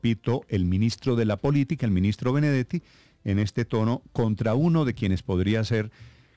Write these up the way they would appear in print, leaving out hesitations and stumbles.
repito, el ministro de la Política, el ministro Benedetti, en este tono contra uno de quienes podría ser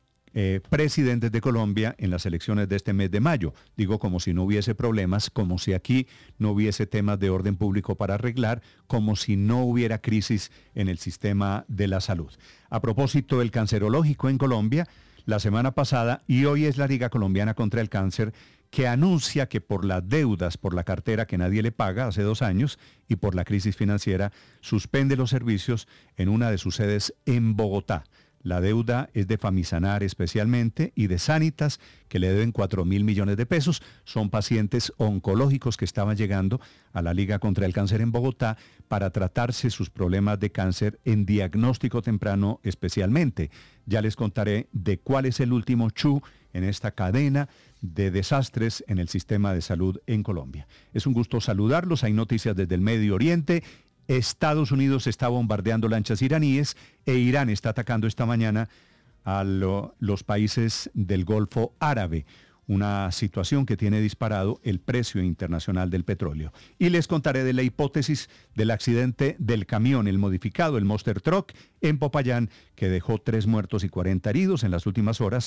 presidentes de Colombia en las elecciones de este mes de mayo. Digo, como si no hubiese problemas, como si aquí no hubiese temas de orden público para arreglar, como si no hubiera crisis en el sistema de la salud. A propósito del cancerológico en Colombia, la semana pasada, y hoy es la Liga Colombiana contra el Cáncer, que anuncia que por las deudas, por la cartera que nadie le paga hace 2 años y por la crisis financiera, suspende los servicios en una de sus sedes en Bogotá. La deuda es de Famisanar especialmente y de Sanitas, que le deben 4.000 millones de pesos. Son pacientes oncológicos que estaban llegando a la Liga contra el Cáncer en Bogotá para tratarse sus problemas de cáncer en diagnóstico temprano especialmente. Ya les contaré de cuál es el último chu en esta cadena de desastres en el sistema de salud en Colombia. Es un gusto saludarlos. Hay noticias desde el Medio Oriente. Estados Unidos está bombardeando lanchas iraníes e Irán está atacando esta mañana a los países del Golfo Árabe, una situación que tiene disparado el precio internacional del petróleo. Y les contaré de la hipótesis del accidente del camión, el modificado, el Monster Truck, en Popayán, que dejó 3 muertos y 40 heridos en las últimas horas.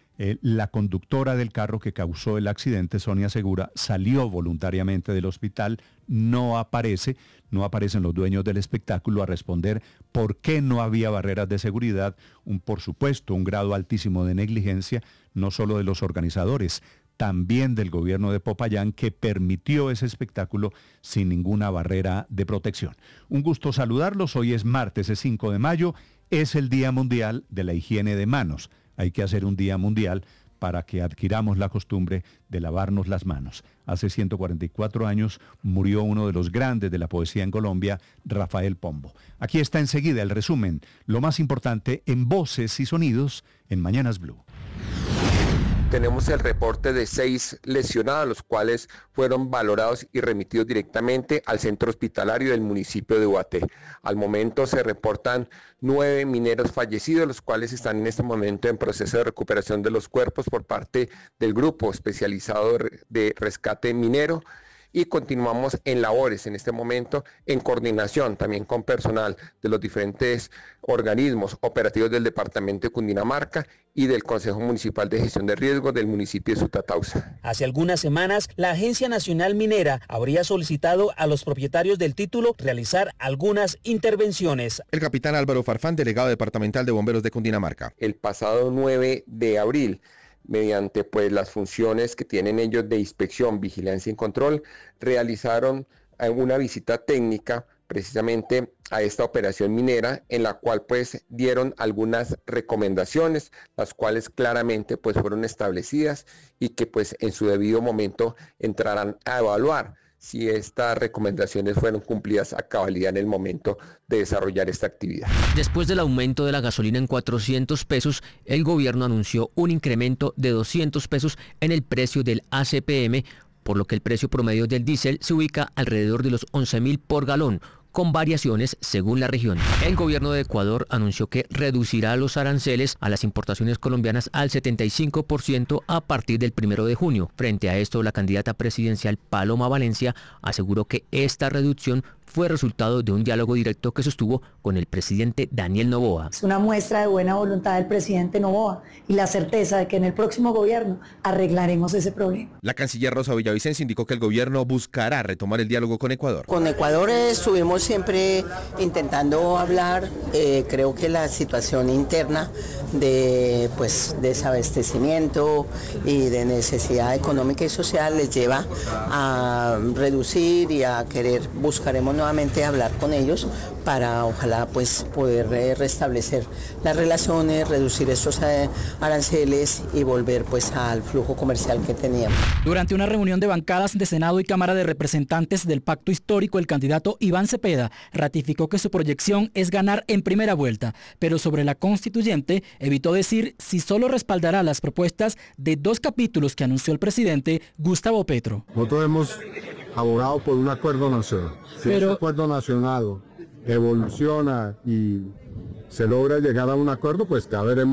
La conductora del carro que causó el accidente, Sonia Segura, salió voluntariamente del hospital, no aparecen los dueños del espectáculo a responder por qué no había barreras de seguridad, por supuesto, un grado altísimo de negligencia, no solo de los organizadores, también del gobierno de Popayán, que permitió ese espectáculo sin ninguna barrera de protección. Un gusto saludarlos, hoy es martes, es 5 de mayo, es el Día Mundial de la Higiene de Manos. Hay que hacer un día mundial para que adquiramos la costumbre de lavarnos las manos. Hace 144 años murió uno de los grandes de la poesía en Colombia, Rafael Pombo. Aquí está enseguida el resumen, lo más importante en voces y sonidos en Mañanas Blue. Tenemos el reporte de 6 lesionados, los cuales fueron valorados y remitidos directamente al centro hospitalario del municipio de Ubaté. Al momento se reportan 9 mineros fallecidos, los cuales están en este momento en proceso de recuperación de los cuerpos por parte del grupo especializado de rescate minero. Y continuamos en labores en este momento en coordinación también con personal de los diferentes organismos operativos del departamento de Cundinamarca y del Consejo Municipal de Gestión de Riesgos del municipio de Sutatausa. Hace algunas semanas, la Agencia Nacional Minera habría solicitado a los propietarios del título realizar algunas intervenciones. El capitán Álvaro Farfán, delegado departamental de Bomberos de Cundinamarca. El pasado 9 de abril, mediante las funciones que tienen ellos de inspección, vigilancia y control, realizaron una visita técnica precisamente a esta operación minera, en la cual dieron algunas recomendaciones, las cuales claramente fueron establecidas y que en su debido momento entrarán a evaluar si estas recomendaciones fueron cumplidas a cabalidad en el momento de desarrollar esta actividad. Después del aumento de la gasolina en 400 pesos, el gobierno anunció un incremento de 200 pesos en el precio del ACPM, por lo que el precio promedio del diésel se ubica alrededor de los 11.000 por galón, con variaciones según la región. El gobierno de Ecuador anunció que reducirá los aranceles a las importaciones colombianas al 75% a partir del 1 de junio. Frente a esto, la candidata presidencial Paloma Valencia aseguró que esta reducción fue resultado de un diálogo directo que sostuvo con el presidente Daniel Noboa. Es una muestra de buena voluntad del presidente Noboa y la certeza de que en el próximo gobierno arreglaremos ese problema. La canciller Rosa Villavicencio indicó que el gobierno buscará retomar el diálogo con Ecuador. Con Ecuador estuvimos siempre intentando hablar. Creo que la situación interna de desabastecimiento y de necesidad económica y social les lleva a reducir y a querer buscaremos nuevamente hablar con ellos para ojalá poder restablecer las relaciones, reducir estos aranceles y volver al flujo comercial que teníamos. Durante una reunión de bancadas de Senado y Cámara de Representantes del Pacto Histórico, el candidato Iván Cepeda ratificó que su proyección es ganar en primera vuelta, pero sobre la constituyente evitó decir si solo respaldará las propuestas de 2 capítulos que anunció el presidente Gustavo Petro. Nosotros hemos abogado por un acuerdo nacional. Si ese acuerdo nacional evoluciona y se logra llegar a un acuerdo, ya veremos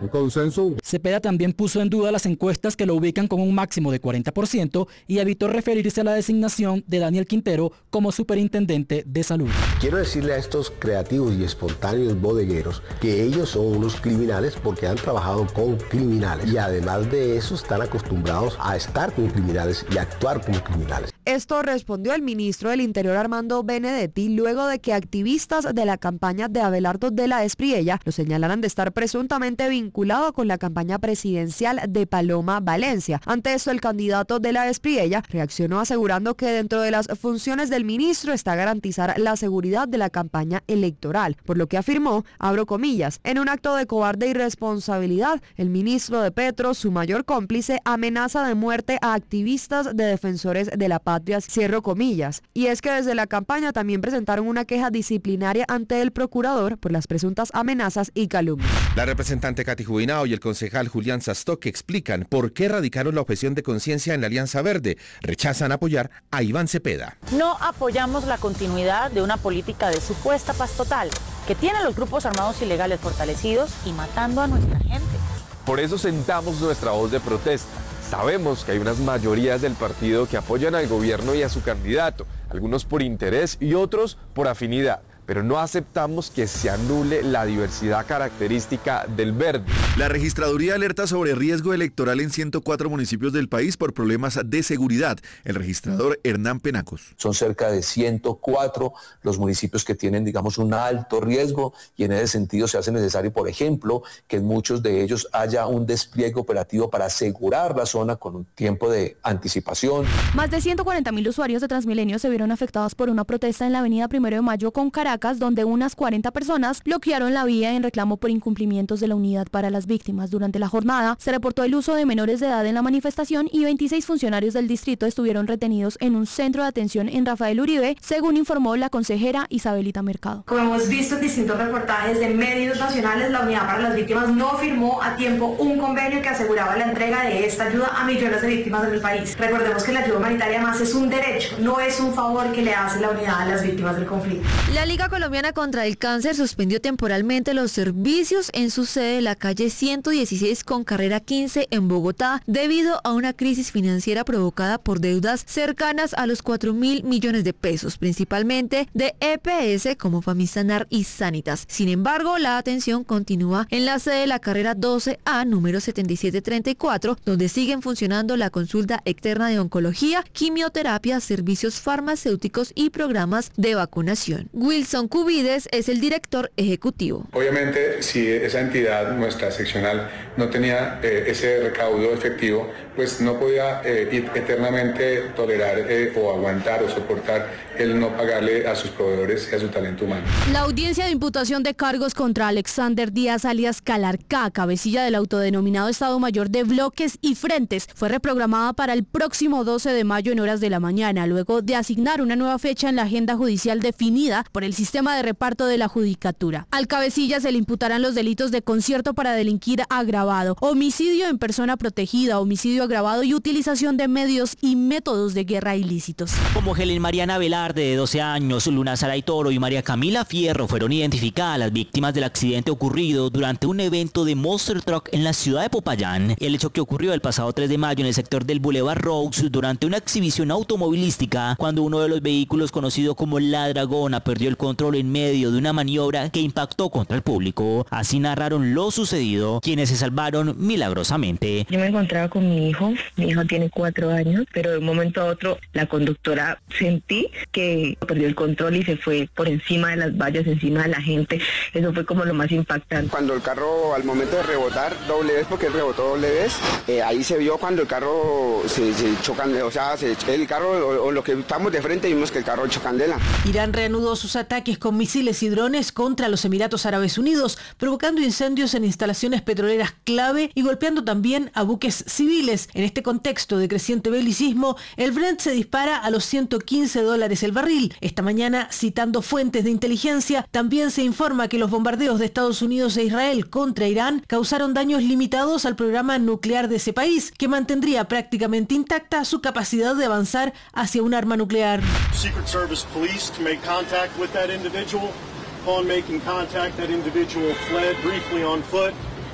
Un consenso. Cepeda también puso en duda las encuestas que lo ubican con un máximo de 40% y evitó referirse a la designación de Daniel Quintero como superintendente de salud. Quiero decirle a estos creativos y espontáneos bodegueros que ellos son unos criminales porque han trabajado con criminales y además de eso están acostumbrados a estar con criminales y actuar como criminales. Esto respondió el ministro del Interior Armando Benedetti luego de que activistas de la campaña de Abelardo de la Espriella lo señalaran de estar presuntamente vinculado con la campaña presidencial de Paloma Valencia. Ante esto, el candidato de la Espriella reaccionó asegurando que dentro de las funciones del ministro está garantizar la seguridad de la campaña electoral, por lo que afirmó, abro comillas, en un acto de cobarde irresponsabilidad, el ministro de Petro, su mayor cómplice, amenaza de muerte a activistas de defensores de la patria, cierro comillas. Y es que desde la campaña también presentaron una queja disciplinaria ante el procurador por las presuntas amenazas y calumnias. La representante Katy Jubinao y el concejal Julián Sastock explican por qué radicaron la objeción de conciencia en la Alianza Verde. Rechazan apoyar a Iván Cepeda. No apoyamos la continuidad de una política de supuesta paz total que tiene a los grupos armados ilegales fortalecidos y matando a nuestra gente. Por eso sentamos nuestra voz de protesta. Sabemos que hay unas mayorías del partido que apoyan al gobierno y a su candidato, algunos por interés y otros por afinidad. Pero no aceptamos que se anule la diversidad característica del verde. La registraduría alerta sobre riesgo electoral en 104 municipios del país por problemas de seguridad. El registrador Hernán Penacos. Son cerca de 104 los municipios que tienen, digamos, un alto riesgo y en ese sentido se hace necesario, por ejemplo, que en muchos de ellos haya un despliegue operativo para asegurar la zona con un tiempo de anticipación. Más de 140.000 usuarios de Transmilenio se vieron afectados por una protesta en la avenida 1 de Mayo con Caracas, donde unas 40 personas bloquearon la vía en reclamo por incumplimientos de la Unidad para las Víctimas. Durante la jornada se reportó el uso de menores de edad en la manifestación y 26 funcionarios del distrito estuvieron retenidos en un centro de atención en Rafael Uribe, según informó la consejera Isabelita Mercado. Como hemos visto en distintos reportajes de medios nacionales, la Unidad para las Víctimas no firmó a tiempo un convenio que aseguraba la entrega de esta ayuda a millones de víctimas en el país. Recordemos que la ayuda humanitaria más es un derecho, no es un favor que le hace la Unidad a las víctimas del conflicto. La Liga Colombiana contra el Cáncer suspendió temporalmente los servicios en su sede de la calle 116 con carrera 15 en Bogotá debido a una crisis financiera provocada por deudas cercanas a los 4.000 millones de pesos, principalmente de EPS como Famisanar y Sanitas. Sin embargo, la atención continúa en la sede de la carrera 12A número 7734, donde siguen funcionando la consulta externa de oncología, quimioterapia, servicios farmacéuticos y programas de vacunación. Wilson Cubides es el director ejecutivo. Obviamente, si esa entidad, nuestra seccional, no tenía ese recaudo efectivo, pues no podía eternamente tolerar o aguantar o soportar el no pagarle a sus proveedores y a su talento humano. La audiencia de imputación de cargos contra Alexander Díaz alias Calarcá, cabecilla del autodenominado Estado Mayor de Bloques y Frentes, fue reprogramada para el próximo 12 de mayo en horas de la mañana, luego de asignar una nueva fecha en la agenda judicial definida por el sistema de reparto de la judicatura. Al cabecilla se le imputarán los delitos de concierto para delinquir agravado, homicidio en persona protegida, homicidio agravado y utilización de medios y métodos de guerra ilícitos. Como Helen Mariana Velarde, de 12 años, Luna Saray Toro y María Camila Fierro fueron identificadas las víctimas del accidente ocurrido durante un evento de Monster Truck en la ciudad de Popayán. El hecho que ocurrió el pasado 3 de mayo en el sector del Boulevard Rose durante una exhibición automovilística, cuando uno de los vehículos conocido como La Dragona perdió el control en medio de una maniobra que impactó contra el público. Así narraron lo sucedido quienes se salvaron milagrosamente. Yo me encontraba con mi hijo tiene 4 años, pero de un momento a otro la conductora sentí que perdió el control y se fue por encima de las vallas, encima de la gente. Eso fue como lo más impactante. Cuando el carro al momento de rebotar doble vez, porque él rebotó doble vez, ahí se vio cuando el carro se chocan, o sea, el carro o lo que estamos de frente vimos que el carro echó candela. Irán reanudó sus ataques con misiles y drones contra los Emiratos Árabes Unidos, provocando incendios en instalaciones petroleras clave y golpeando también a buques civiles. En este contexto de creciente belicismo, el Brent se dispara a los $115 el barril. Esta mañana, citando fuentes de inteligencia, también se informa que los bombardeos de Estados Unidos e Israel contra Irán causaron daños limitados al programa nuclear de ese país, que mantendría prácticamente intacta su capacidad de avanzar hacia un arma nuclear. Secret Service police to make contact with that individual. Upon making contact, that individual fled briefly on foot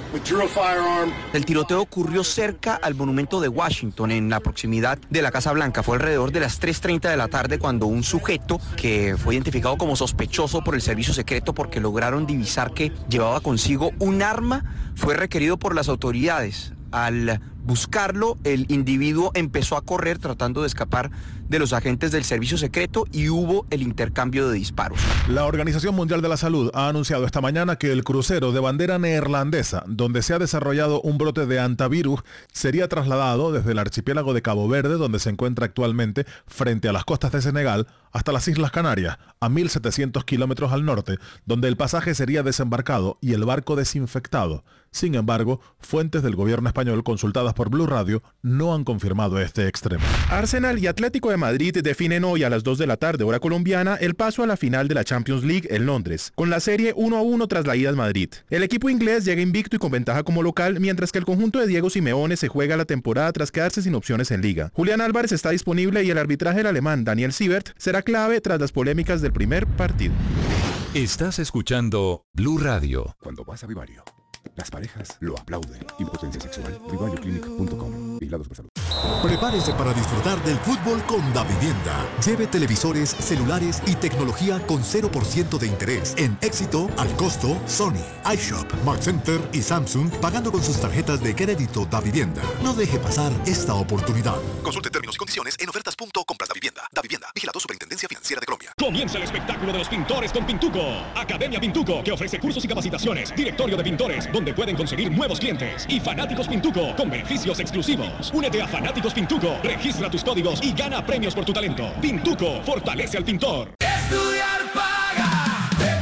El tiroteo ocurrió cerca al monumento de Washington, en la proximidad de la Casa Blanca. Fue alrededor de las 3:30 de la tarde cuando un sujeto que fue identificado como sospechoso por el servicio secreto porque lograron divisar que llevaba consigo un arma, fue requerido por las autoridades. Al buscarlo, el individuo empezó a correr tratando de escapar de los agentes del servicio secreto y hubo el intercambio de disparos. La Organización Mundial de la Salud ha anunciado esta mañana que el crucero de bandera neerlandesa, donde se ha desarrollado un brote de hantavirus, sería trasladado desde el archipiélago de Cabo Verde, donde se encuentra actualmente, frente a las costas de Senegal, hasta las Islas Canarias, a 1.700 kilómetros al norte, donde el pasaje sería desembarcado y el barco desinfectado. Sin embargo, fuentes del gobierno español consultadas por Blue Radio no han confirmado este extremo. Arsenal y Atlético de Madrid definen hoy a las 2 de la tarde, hora colombiana, el paso a la final de la Champions League en Londres, con la serie 1-1 tras la ida en Madrid. El equipo inglés llega invicto y con ventaja como local, mientras que el conjunto de Diego Simeone se juega la temporada tras quedarse sin opciones en Liga. Julián Álvarez está disponible y el arbitraje del alemán Daniel Siebert será clave tras las polémicas del primer partido. Estás escuchando Blue Radio. Cuando vas a Vivario, las parejas lo aplauden. Impotencia sexual. VivarioClinic.com. Vigilados por salud. Prepárese para disfrutar del fútbol con Davivienda. Lleve televisores, celulares y tecnología con 0% de interés. En Éxito, al costo, Sony, iShop, Mark Center y Samsung, pagando con sus tarjetas de crédito Davivienda. No deje pasar esta oportunidad. Consulte términos y condiciones en ofertas.compras Davivienda. Davivienda, vigilado Superintendencia Financiera de Colombia. Comienza el espectáculo de los pintores con Pintuco. Academia Pintuco, que ofrece cursos y capacitaciones. Directorio de pintores, donde pueden conseguir nuevos clientes. Y Fanáticos Pintuco, con beneficios exclusivos. Únete a Fanáticos Pintuco, registra tus códigos y gana premios por tu talento. Pintuco, fortalece al pintor. Estudiar paga. Te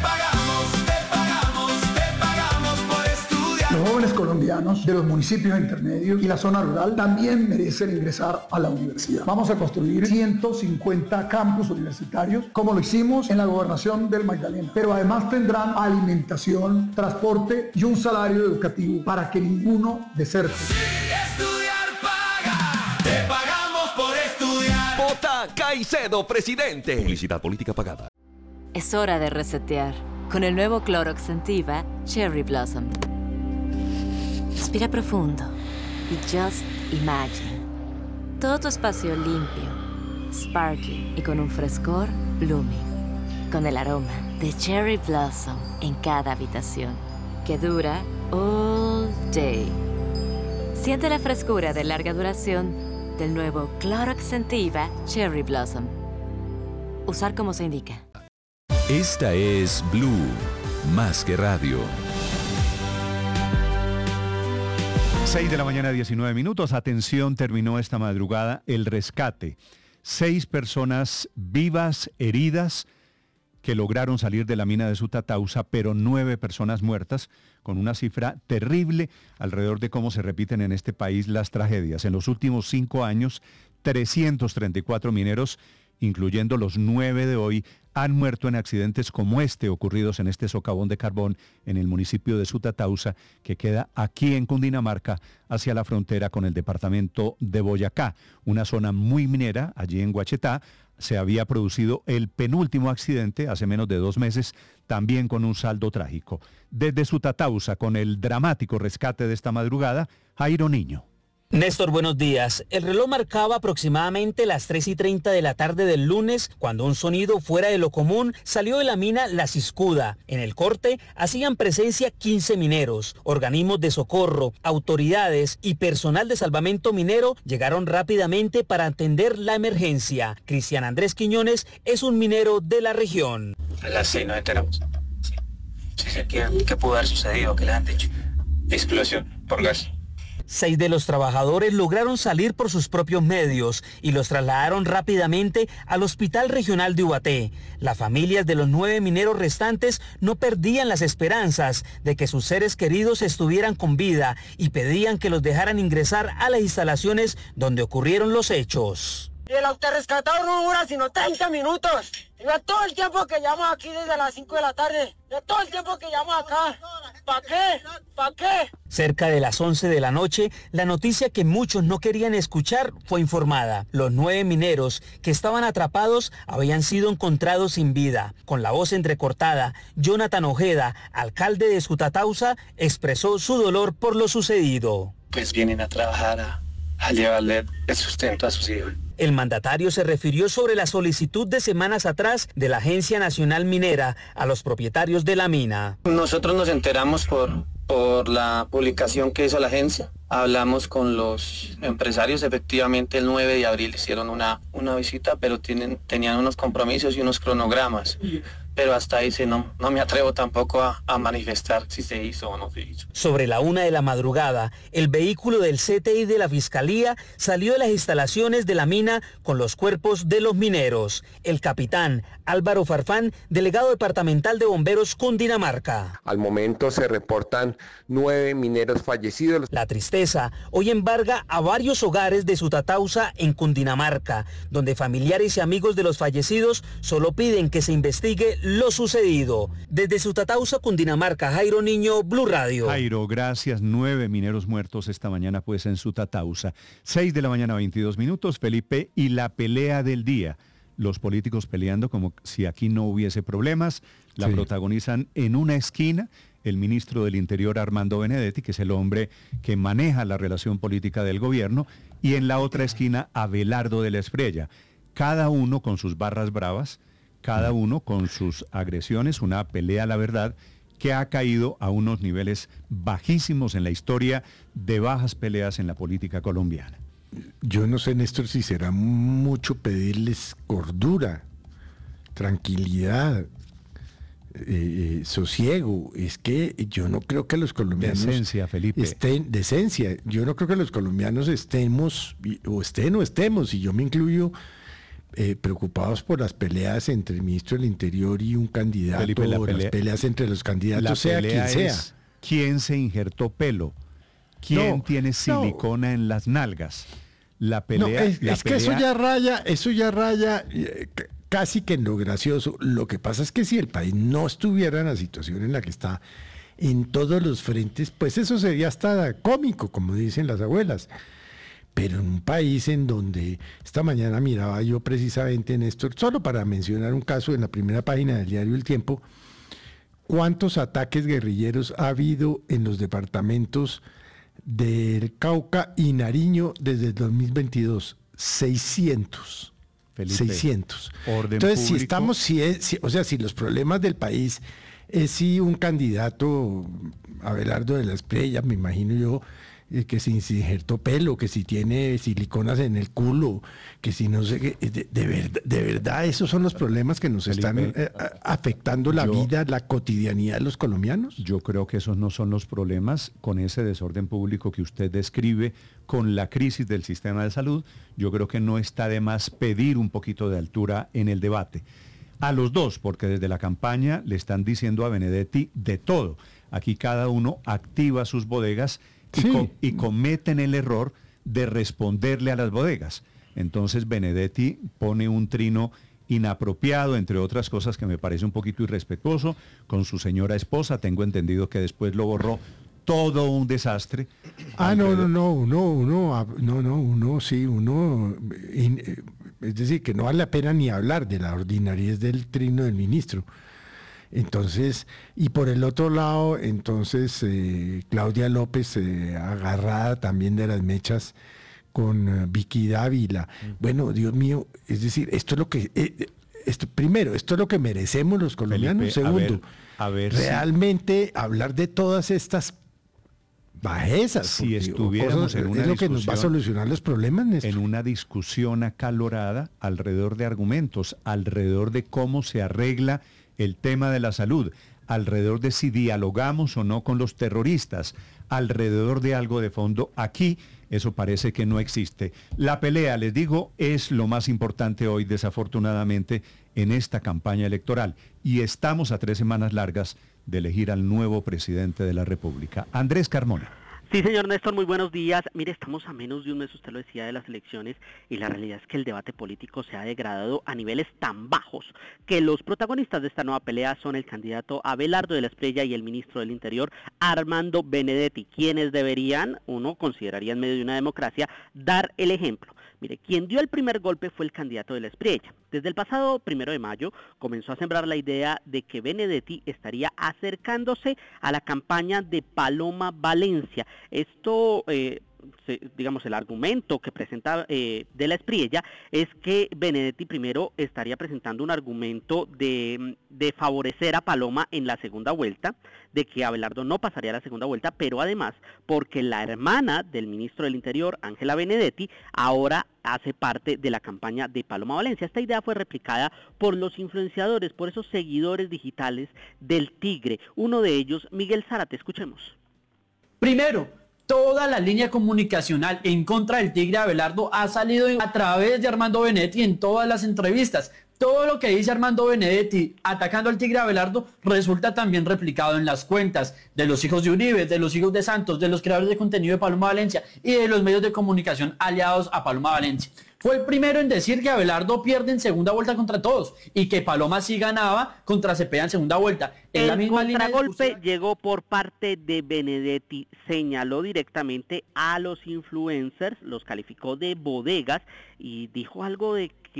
pagamos por estudiar. Los jóvenes colombianos de los municipios intermedios y la zona rural también merecen ingresar a la universidad. Vamos a construir 150 campus universitarios, como lo hicimos en la gobernación del Magdalena. Pero además tendrán alimentación, transporte y un salario educativo para que ninguno deserte. Vota Caicedo, presidente. Publicidad política pagada. Es hora de resetear con el nuevo Clorox Scentiva Cherry Blossom. Respira profundo y just imagine. Todo tu espacio limpio, sparkling y con un frescor blooming. Con el aroma de Cherry Blossom en cada habitación, que dura all day. Siente la frescura de larga duración del nuevo Clorox Scentiva Cherry Blossom. Usar como se indica. Esta es Blue, más que radio. 6 de la mañana, 19 minutos. Atención, terminó esta madrugada el rescate. 6 personas vivas, heridas, que lograron salir de la mina de Sutatausa, pero 9 personas muertas, con una cifra terrible alrededor de cómo se repiten en este país las tragedias. En los últimos 5 años, 334 mineros, incluyendo los 9 de hoy, han muerto en accidentes como este, ocurridos en este socavón de carbón en el municipio de Sutatausa, que queda aquí en Cundinamarca, hacia la frontera con el departamento de Boyacá, una zona muy minera, allí en Guachetá. Se había producido el penúltimo accidente hace menos de 2 meses, también con un saldo trágico. Desde Sutatausa, con el dramático rescate de esta madrugada, Jairo Niño. Néstor, buenos días. El reloj marcaba aproximadamente las 3:30 de la tarde del lunes cuando un sonido fuera de lo común salió de la mina La Ciscuda. En el corte hacían presencia 15 mineros. Organismos de socorro, autoridades y personal de salvamento minero llegaron rápidamente para atender la emergencia. Cristian Andrés Quiñones es un minero de la región. A las 6 nos enteramos. Sí, ¿qué pudo haber sucedido? ¿Qué les han dicho? Explosión por gas. 6 de los trabajadores lograron salir por sus propios medios y los trasladaron rápidamente al Hospital Regional de Ubaté. Las familias de los 9 mineros restantes no perdían las esperanzas de que sus seres queridos estuvieran con vida y pedían que los dejaran ingresar a las instalaciones donde ocurrieron los hechos. Y el autorrescatador no dura sino 30 minutos. Y todo el tiempo que llevamos aquí desde las 5 de la tarde. De todo el tiempo que llevamos acá. ¿Para qué? ¿Para qué? Cerca de las 11 de la noche, la noticia que muchos no querían escuchar fue informada. Los 9 mineros que estaban atrapados habían sido encontrados sin vida. Con la voz entrecortada, Jonathan Ojeda, alcalde de Sutatausa, expresó su dolor por lo sucedido. Pues vienen a trabajar a llevarle el sustento a sus hijos. El mandatario se refirió sobre la solicitud de semanas atrás de la Agencia Nacional Minera a los propietarios de la mina. Nosotros nos enteramos por la publicación que hizo la agencia. Hablamos con los empresarios, efectivamente el 9 de abril hicieron una visita, pero tenían unos compromisos y unos cronogramas. Pero hasta ahí no me atrevo tampoco a manifestar si se hizo o no se hizo. Sobre la 1 de la madrugada, el vehículo del CTI de la Fiscalía salió de las instalaciones de la mina con los cuerpos de los mineros. El capitán Álvaro Farfán, delegado departamental de bomberos Cundinamarca. Al momento se reportan 9 mineros fallecidos. La tristeza hoy embarga a varios hogares de Sutatausa en Cundinamarca, donde familiares y amigos de los fallecidos solo piden que se investigue lo sucedido. Desde Sutatausa, Cundinamarca, Jairo Niño, Blue Radio. Jairo, gracias. 9 mineros muertos esta mañana pues en Sutatausa. 6 de la mañana, 22 minutos, Felipe, y la pelea del día. Los políticos peleando como si aquí no hubiese problemas. La protagonizan en una esquina el ministro del Interior, Armando Benedetti, que es el hombre que maneja la relación política del gobierno, y en la otra esquina Abelardo de la Espriella. Cada uno con sus barras bravas, cada uno con sus agresiones, una pelea, la verdad, que ha caído a unos niveles bajísimos en la historia de bajas peleas en la política colombiana. Yo no sé, Néstor, si será mucho pedirles cordura, tranquilidad, sosiego. Es que yo no creo que los colombianos... Decencia, Felipe. Decencia. Yo no creo que los colombianos estemos, o estemos, y yo me incluyo, preocupados por las peleas entre el ministro del Interior y un candidato, Felipe, las peleas entre los candidatos, sea quien sea. ¿Quién se injertó pelo? ¿Quién tiene silicona en las nalgas? La pelea... Es que eso ya raya casi que en lo gracioso. Lo que pasa es que si el país no estuviera en la situación en la que está, en todos los frentes, pues eso sería hasta cómico, como dicen las abuelas. Pero en un país en donde esta mañana miraba yo precisamente, Néstor, solo para mencionar un caso en la primera página del diario El Tiempo, ¿cuántos ataques guerrilleros ha habido en los departamentos del Cauca y Nariño desde el 2022? 600. Felipe, 600. Entonces, público. Si los problemas del país es si un candidato, Abelardo de la Espriella, me imagino yo, que si se injertó pelo, que si tiene siliconas en el culo, que si no sé qué, de verdad esos son los problemas que nos Felipe, están afectando la vida, la cotidianidad de los colombianos. Yo creo que esos no son los problemas con ese desorden público que usted describe, con la crisis del sistema de salud. Yo creo que no está de más pedir un poquito de altura en el debate. A los dos, porque desde la campaña le están diciendo a Benedetti de todo. Aquí cada uno activa sus bodegas y cometen el error de responderle a las bodegas. Entonces Benedetti pone un trino inapropiado, entre otras cosas que me parece un poquito irrespetuoso, con su señora esposa. Tengo entendido que después lo borró. Todo un desastre. Es decir, que no vale la pena ni hablar de la ordinariedad del trino del ministro. Entonces, y por el otro lado, entonces Claudia López agarrada también de las mechas con Vicky Dávila. Bueno, Dios mío, es decir, esto es lo que primero, esto es lo que merecemos los colombianos. Felipe, segundo, a ver realmente hablar de todas estas bajezas. Si estuviéramos en una es lo que nos va a solucionar los problemas, Néstor. En una discusión acalorada alrededor de argumentos, alrededor de cómo se arregla el tema de la salud, alrededor de si dialogamos o no con los terroristas, alrededor de algo de fondo. Aquí eso parece que no existe. La pelea, les digo, es lo más importante hoy, desafortunadamente, en esta campaña electoral. Y estamos a 3 semanas largas de elegir al nuevo presidente de la República. Andrés Carmona. Sí, señor Néstor, muy buenos días. Mire, estamos a menos de un mes, usted lo decía, de las elecciones, y la realidad es que el debate político se ha degradado a niveles tan bajos que los protagonistas de esta nueva pelea son el candidato Abelardo de la Espriella y el ministro del Interior, Armando Benedetti, quienes deberían, uno consideraría en medio de una democracia, dar el ejemplo. Mire, quien dio el primer golpe fue el candidato de la Espriella. Desde el pasado 1 de mayo comenzó a sembrar la idea de que Benedetti estaría acercándose a la campaña de Paloma Valencia. Esto, digamos, el argumento que presenta de la Espriella es que Benedetti primero estaría presentando un argumento de favorecer a Paloma en la segunda vuelta, de que Abelardo no pasaría a la segunda vuelta, pero además porque la hermana del ministro del Interior, Ángela Benedetti, ahora hace parte de la campaña de Paloma Valencia. Esta idea fue replicada por los influenciadores, por esos seguidores digitales del Tigre. Uno de ellos, Miguel Zárate, escuchemos. Primero, toda la línea comunicacional en contra del Tigre Abelardo ha salido a través de Armando Benedetti en todas las entrevistas. Todo lo que dice Armando Benedetti atacando al Tigre Abelardo resulta también replicado en las cuentas de los hijos de Uribe, de los hijos de Santos, de los creadores de contenido de Paloma Valencia y de los medios de comunicación aliados a Paloma Valencia. Fue el primero en decir que Abelardo pierde en segunda vuelta contra todos y que Paloma sí ganaba contra Cepeda en segunda vuelta. En la misma contragolpe llegó por parte de Benedetti, señaló directamente a los influencers, los calificó de bodegas y dijo algo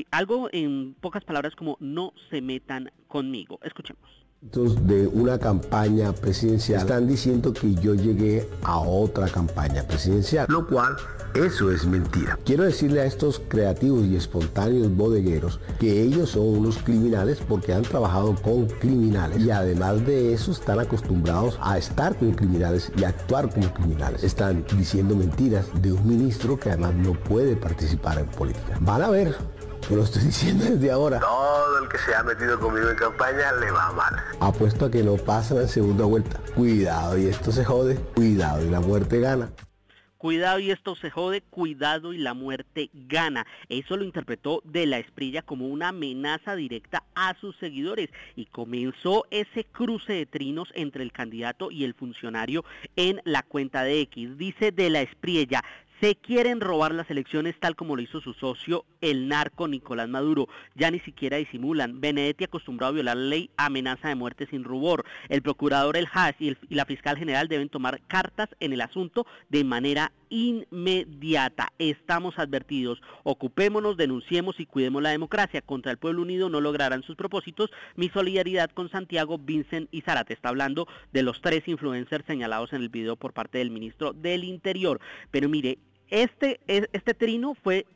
en pocas palabras como no se metan conmigo. Escuchemos. De una campaña presidencial están diciendo que yo llegué a otra campaña presidencial, lo cual eso es mentira. Quiero decirle a estos creativos y espontáneos bodegueros que ellos son unos criminales porque han trabajado con criminales y además de eso están acostumbrados a estar con criminales y actuar como criminales. Están diciendo mentiras de un ministro que además no puede participar en política. Van a ver. Yo lo estoy diciendo desde ahora. Todo el que se ha metido conmigo en campaña le va mal. Apuesto a que no pasan en segunda vuelta. Cuidado y esto se jode. Cuidado y la muerte gana. Cuidado y esto se jode, cuidado y la muerte gana. Eso lo interpretó de la Espriella como una amenaza directa a sus seguidores y comenzó ese cruce de trinos entre el candidato y el funcionario en la cuenta de X. Dice de la Espriella: se quieren robar las elecciones tal como lo hizo su socio, el narco Nicolás Maduro. Ya ni siquiera disimulan. Benedetti, acostumbrado a violar la ley, amenaza de muerte sin rubor. El procurador El Haas y la fiscal general deben tomar cartas en el asunto de manera inmediata. Estamos advertidos. Ocupémonos, denunciemos y cuidemos la democracia. Contra el pueblo unido no lograrán sus propósitos. Mi solidaridad con Santiago, Vincent y Zárate. Está hablando de los 3 influencers señalados en el video por parte del ministro del Interior. Pero mire, este trino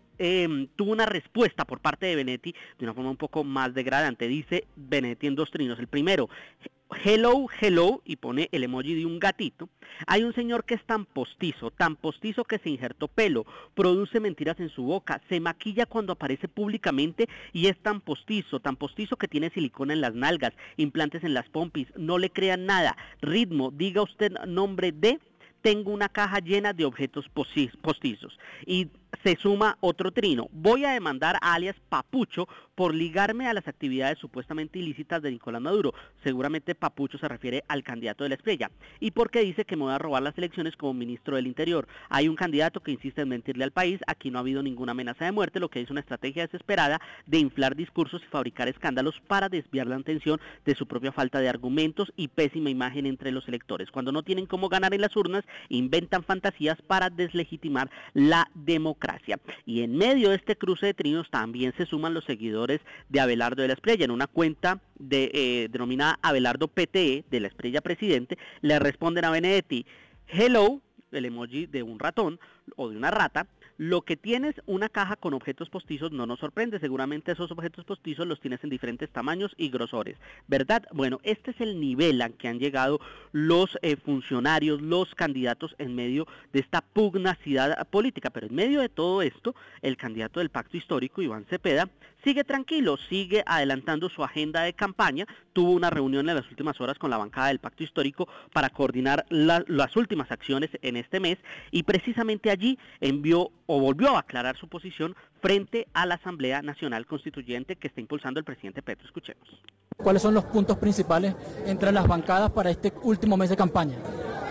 tuvo una respuesta por parte de Benedetti de una forma un poco más degradante. Dice Benedetti en 2 trinos. El primero: hello, hello, y pone el emoji de un gatito. Hay un señor que es tan postizo que se injertó pelo, produce mentiras en su boca, se maquilla cuando aparece públicamente y es tan postizo que tiene silicona en las nalgas, implantes en las pompis, no le crean nada. Ritmo, diga usted nombre de... Tengo una caja llena de objetos postizos. Y se suma otro trino: voy a demandar a alias Papucho por ligarme a las actividades supuestamente ilícitas de Nicolás Maduro. Seguramente Papucho se refiere al candidato de la Espriella. Y porque dice que me voy a robar las elecciones como ministro del Interior. Hay un candidato que insiste en mentirle al país. Aquí no ha habido ninguna amenaza de muerte, lo que es una estrategia desesperada de inflar discursos y fabricar escándalos para desviar la atención de su propia falta de argumentos y pésima imagen entre los electores. Cuando no tienen cómo ganar en las urnas, inventan fantasías para deslegitimar la democracia. Y en medio de este cruce de trinos también se suman los seguidores de Abelardo de la Espriella. En una cuenta denominada Abelardo PTE de la Espriella Presidente, le responden a Benedetti: hello, el emoji de un ratón o de una rata. Lo que tienes una caja con objetos postizos no nos sorprende, seguramente esos objetos postizos los tienes en diferentes tamaños y grosores, ¿verdad? Bueno, este es el nivel al que han llegado los funcionarios, los candidatos en medio de esta pugnacidad política, pero en medio de todo esto, el candidato del Pacto Histórico, Iván Cepeda, sigue tranquilo, sigue adelantando su agenda de campaña. Tuvo una reunión en las últimas horas con la bancada del Pacto Histórico para coordinar las últimas acciones en este mes y precisamente allí volvió a aclarar su posición frente a la Asamblea Nacional Constituyente que está impulsando el presidente Petro. Escuchemos. ¿Cuáles son los puntos principales entre las bancadas para este último mes de campaña?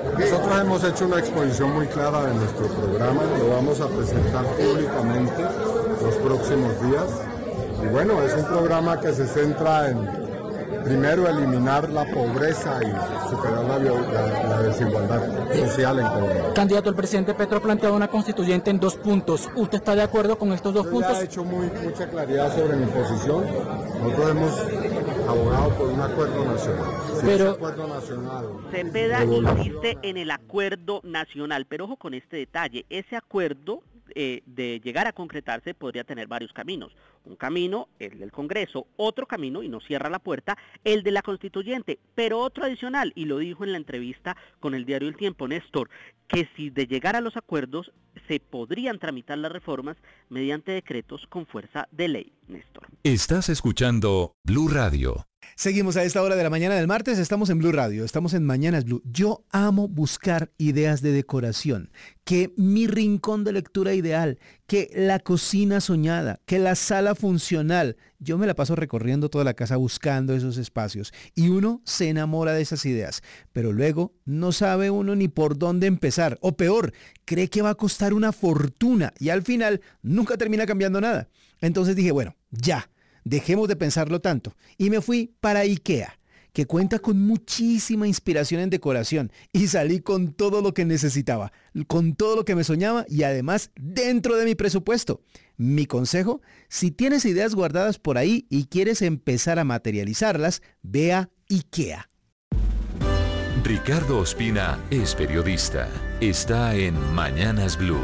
Nosotros hemos hecho una exposición muy clara de nuestro programa, lo vamos a presentar públicamente los próximos días. Y bueno, es un programa que se centra en, primero, eliminar la pobreza y superar la desigualdad social en Colombia. Candidato, el presidente Petro ha planteado una constituyente en 2 puntos. ¿Usted está de acuerdo con estos 2 puntos? Ya he hecho mucha claridad sobre mi posición. Nosotros hemos abogado por un acuerdo nacional. Pero ese acuerdo nacional... Cepeda insiste en el acuerdo nacional, pero ojo con este detalle. Ese acuerdo de llegar a concretarse podría tener varios caminos. Un camino, el del Congreso, otro camino, y no cierra la puerta, el de la Constituyente, pero otro adicional, y lo dijo en la entrevista con el diario El Tiempo, Néstor, que si de llegar a los acuerdos se podrían tramitar las reformas mediante decretos con fuerza de ley, Néstor. Estás escuchando Blue Radio. Seguimos a esta hora de la mañana del martes, estamos en Blue Radio, estamos en Mañanas Blue. Yo amo buscar ideas de decoración, que mi rincón de lectura ideal, que la cocina soñada, que la sala funcional. Yo me la paso recorriendo toda la casa buscando esos espacios y uno se enamora de esas ideas, pero luego no sabe uno ni por dónde empezar, o peor, cree que va a costar una fortuna y al final nunca termina cambiando nada. Entonces dije, bueno, ya. Dejemos de pensarlo tanto. Y me fui para IKEA, que cuenta con muchísima inspiración en decoración. Y salí con todo lo que necesitaba, con todo lo que me soñaba y además dentro de mi presupuesto. Mi consejo, si tienes ideas guardadas por ahí y quieres empezar a materializarlas, ve a IKEA. Ricardo Ospina es periodista. Está en Mañanas Blue.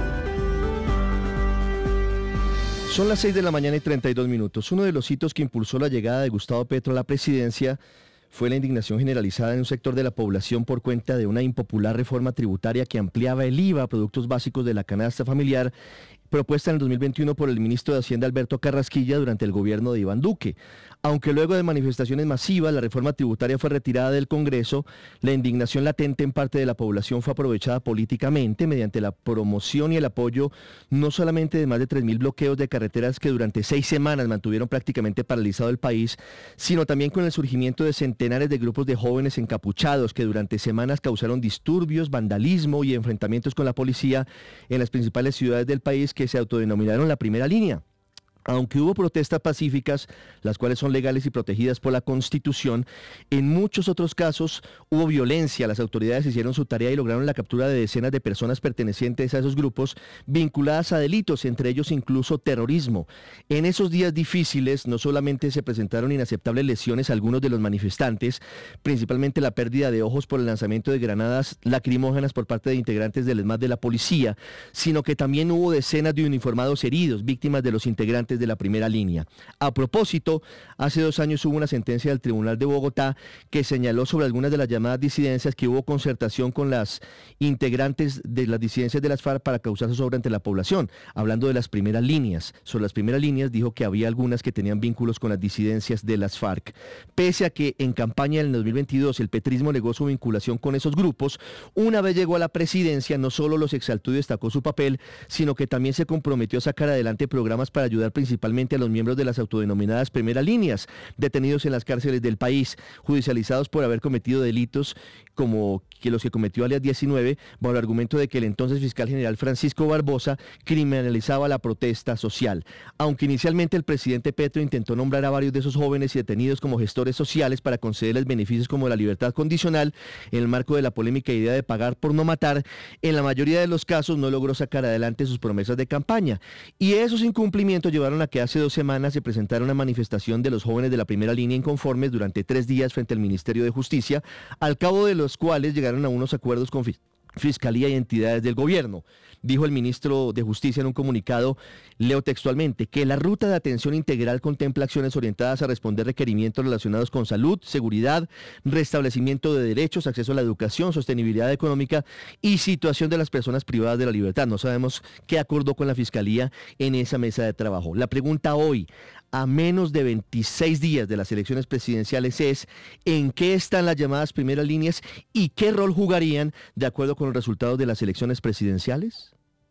Son las 6 de la mañana y 32 minutos. Uno de los hitos que impulsó la llegada de Gustavo Petro a la presidencia fue la indignación generalizada en un sector de la población por cuenta de una impopular reforma tributaria que ampliaba el IVA a productos básicos de la canasta familiar, propuesta en el 2021 por el ministro de Hacienda Alberto Carrasquilla durante el gobierno de Iván Duque. Aunque luego de manifestaciones masivas la reforma tributaria fue retirada del Congreso, la indignación latente en parte de la población fue aprovechada políticamente mediante la promoción y el apoyo no solamente de más de 3.000 bloqueos de carreteras que durante 6 semanas mantuvieron prácticamente paralizado el país, sino también con el surgimiento de centenares de grupos de jóvenes encapuchados que durante semanas causaron disturbios, vandalismo y enfrentamientos con la policía en las principales ciudades del país que se autodenominaron la primera línea. Aunque hubo protestas pacíficas, las cuales son legales y protegidas por la Constitución, en muchos otros casos hubo violencia. Las autoridades hicieron su tarea y lograron la captura de decenas de personas pertenecientes a esos grupos vinculadas a delitos, entre ellos incluso terrorismo. En esos días difíciles no solamente se presentaron inaceptables lesiones a algunos de los manifestantes, principalmente la pérdida de ojos por el lanzamiento de granadas lacrimógenas por parte de integrantes del ESMAD de la policía, sino que también hubo decenas de uniformados heridos, víctimas de los integrantes de la primera línea. A propósito, hace 2 años hubo una sentencia del Tribunal de Bogotá que señaló sobre algunas de las llamadas disidencias que hubo concertación con las integrantes de las disidencias de las FARC para causar zozobra ante la población. Hablando de las primeras líneas, sobre las primeras líneas dijo que había algunas que tenían vínculos con las disidencias de las FARC. Pese a que en campaña del 2022 el petrismo negó su vinculación con esos grupos, una vez llegó a la presidencia no solo los exaltó y destacó su papel, sino que también se comprometió a sacar adelante programas para ayudar principalmente a los miembros de las autodenominadas primeras líneas, detenidos en las cárceles del país, judicializados por haber cometido delitos como que los que cometió alias 19, bajo el argumento de que el entonces fiscal general Francisco Barbosa criminalizaba la protesta social. Aunque inicialmente el presidente Petro intentó nombrar a varios de esos jóvenes y detenidos como gestores sociales para concederles beneficios como la libertad condicional, en el marco de la polémica idea de pagar por no matar, en la mayoría de los casos no logró sacar adelante sus promesas de campaña. Y esos incumplimientos llevaron a que hace 2 semanas se presentara una manifestación de los jóvenes de la primera línea inconformes durante 3 días frente al Ministerio de Justicia, al cabo de los cuales llegaron a unos acuerdos con Fiscalía y entidades del gobierno. Dijo el ministro de Justicia en un comunicado, leo textualmente, que la ruta de atención integral contempla acciones orientadas a responder requerimientos relacionados con salud, seguridad, restablecimiento de derechos, acceso a la educación, sostenibilidad económica y situación de las personas privadas de la libertad. No sabemos qué acordó con la Fiscalía en esa mesa de trabajo. La pregunta hoy, a menos de 26 días de las elecciones presidenciales, es ¿en qué están las llamadas primeras líneas y qué rol jugarían de acuerdo con los resultados de las elecciones presidenciales?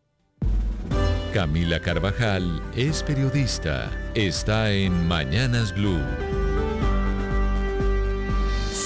Camila Carvajal es periodista. Está en Mañanas Blue.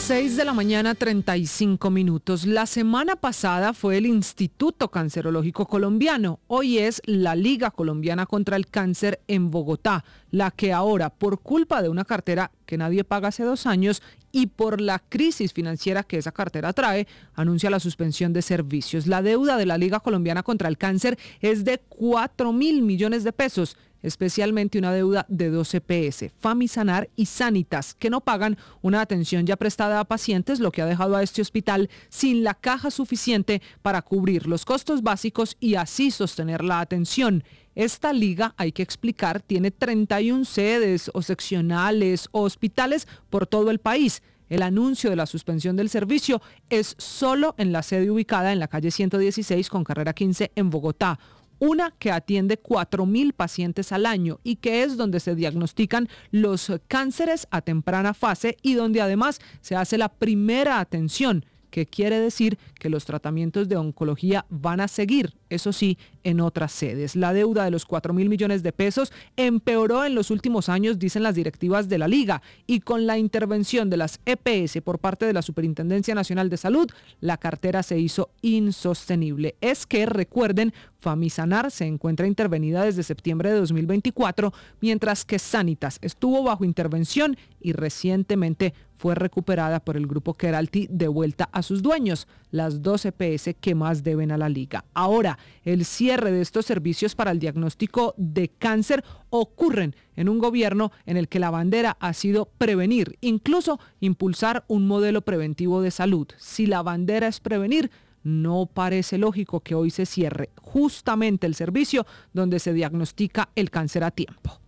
6 de la mañana, 35 minutos. La semana pasada fue el Instituto Cancerológico Colombiano. Hoy es la Liga Colombiana contra el Cáncer en Bogotá, la que ahora, por culpa de una cartera que nadie paga hace 2 años y por la crisis financiera que esa cartera trae, anuncia la suspensión de servicios. La deuda de la Liga Colombiana contra el Cáncer es de 4.000 millones de pesos. Especialmente una deuda de 2 EPS, Famisanar y Sanitas, que no pagan una atención ya prestada a pacientes, lo que ha dejado a este hospital sin la caja suficiente para cubrir los costos básicos y así sostener la atención. Esta liga, hay que explicar, tiene 31 sedes o seccionales o hospitales por todo el país. El anuncio de la suspensión del servicio es solo en la sede ubicada en la calle 116 con carrera 15 en Bogotá. Una que atiende 4.000 pacientes al año y que es donde se diagnostican los cánceres a temprana fase y donde además se hace la primera atención, que quiere decir que los tratamientos de oncología van a seguir, eso sí, en otras sedes. La deuda de los 4.000 millones de pesos empeoró en los últimos años, dicen las directivas de la Liga, y con la intervención de las EPS por parte de la Superintendencia Nacional de Salud, la cartera se hizo insostenible. Es que, recuerden, Famisanar se encuentra intervenida desde septiembre de 2024, mientras que Sanitas estuvo bajo intervención y recientemente fue recuperada por el grupo Keralty de vuelta a sus dueños, las 2 EPS que más deben a la Liga. Ahora, el cierre de estos servicios para el diagnóstico de cáncer ocurren en un gobierno en el que la bandera ha sido prevenir, incluso impulsar un modelo preventivo de salud. Si la bandera es prevenir, no parece lógico que hoy se cierre justamente el servicio donde se diagnostica el cáncer a tiempo.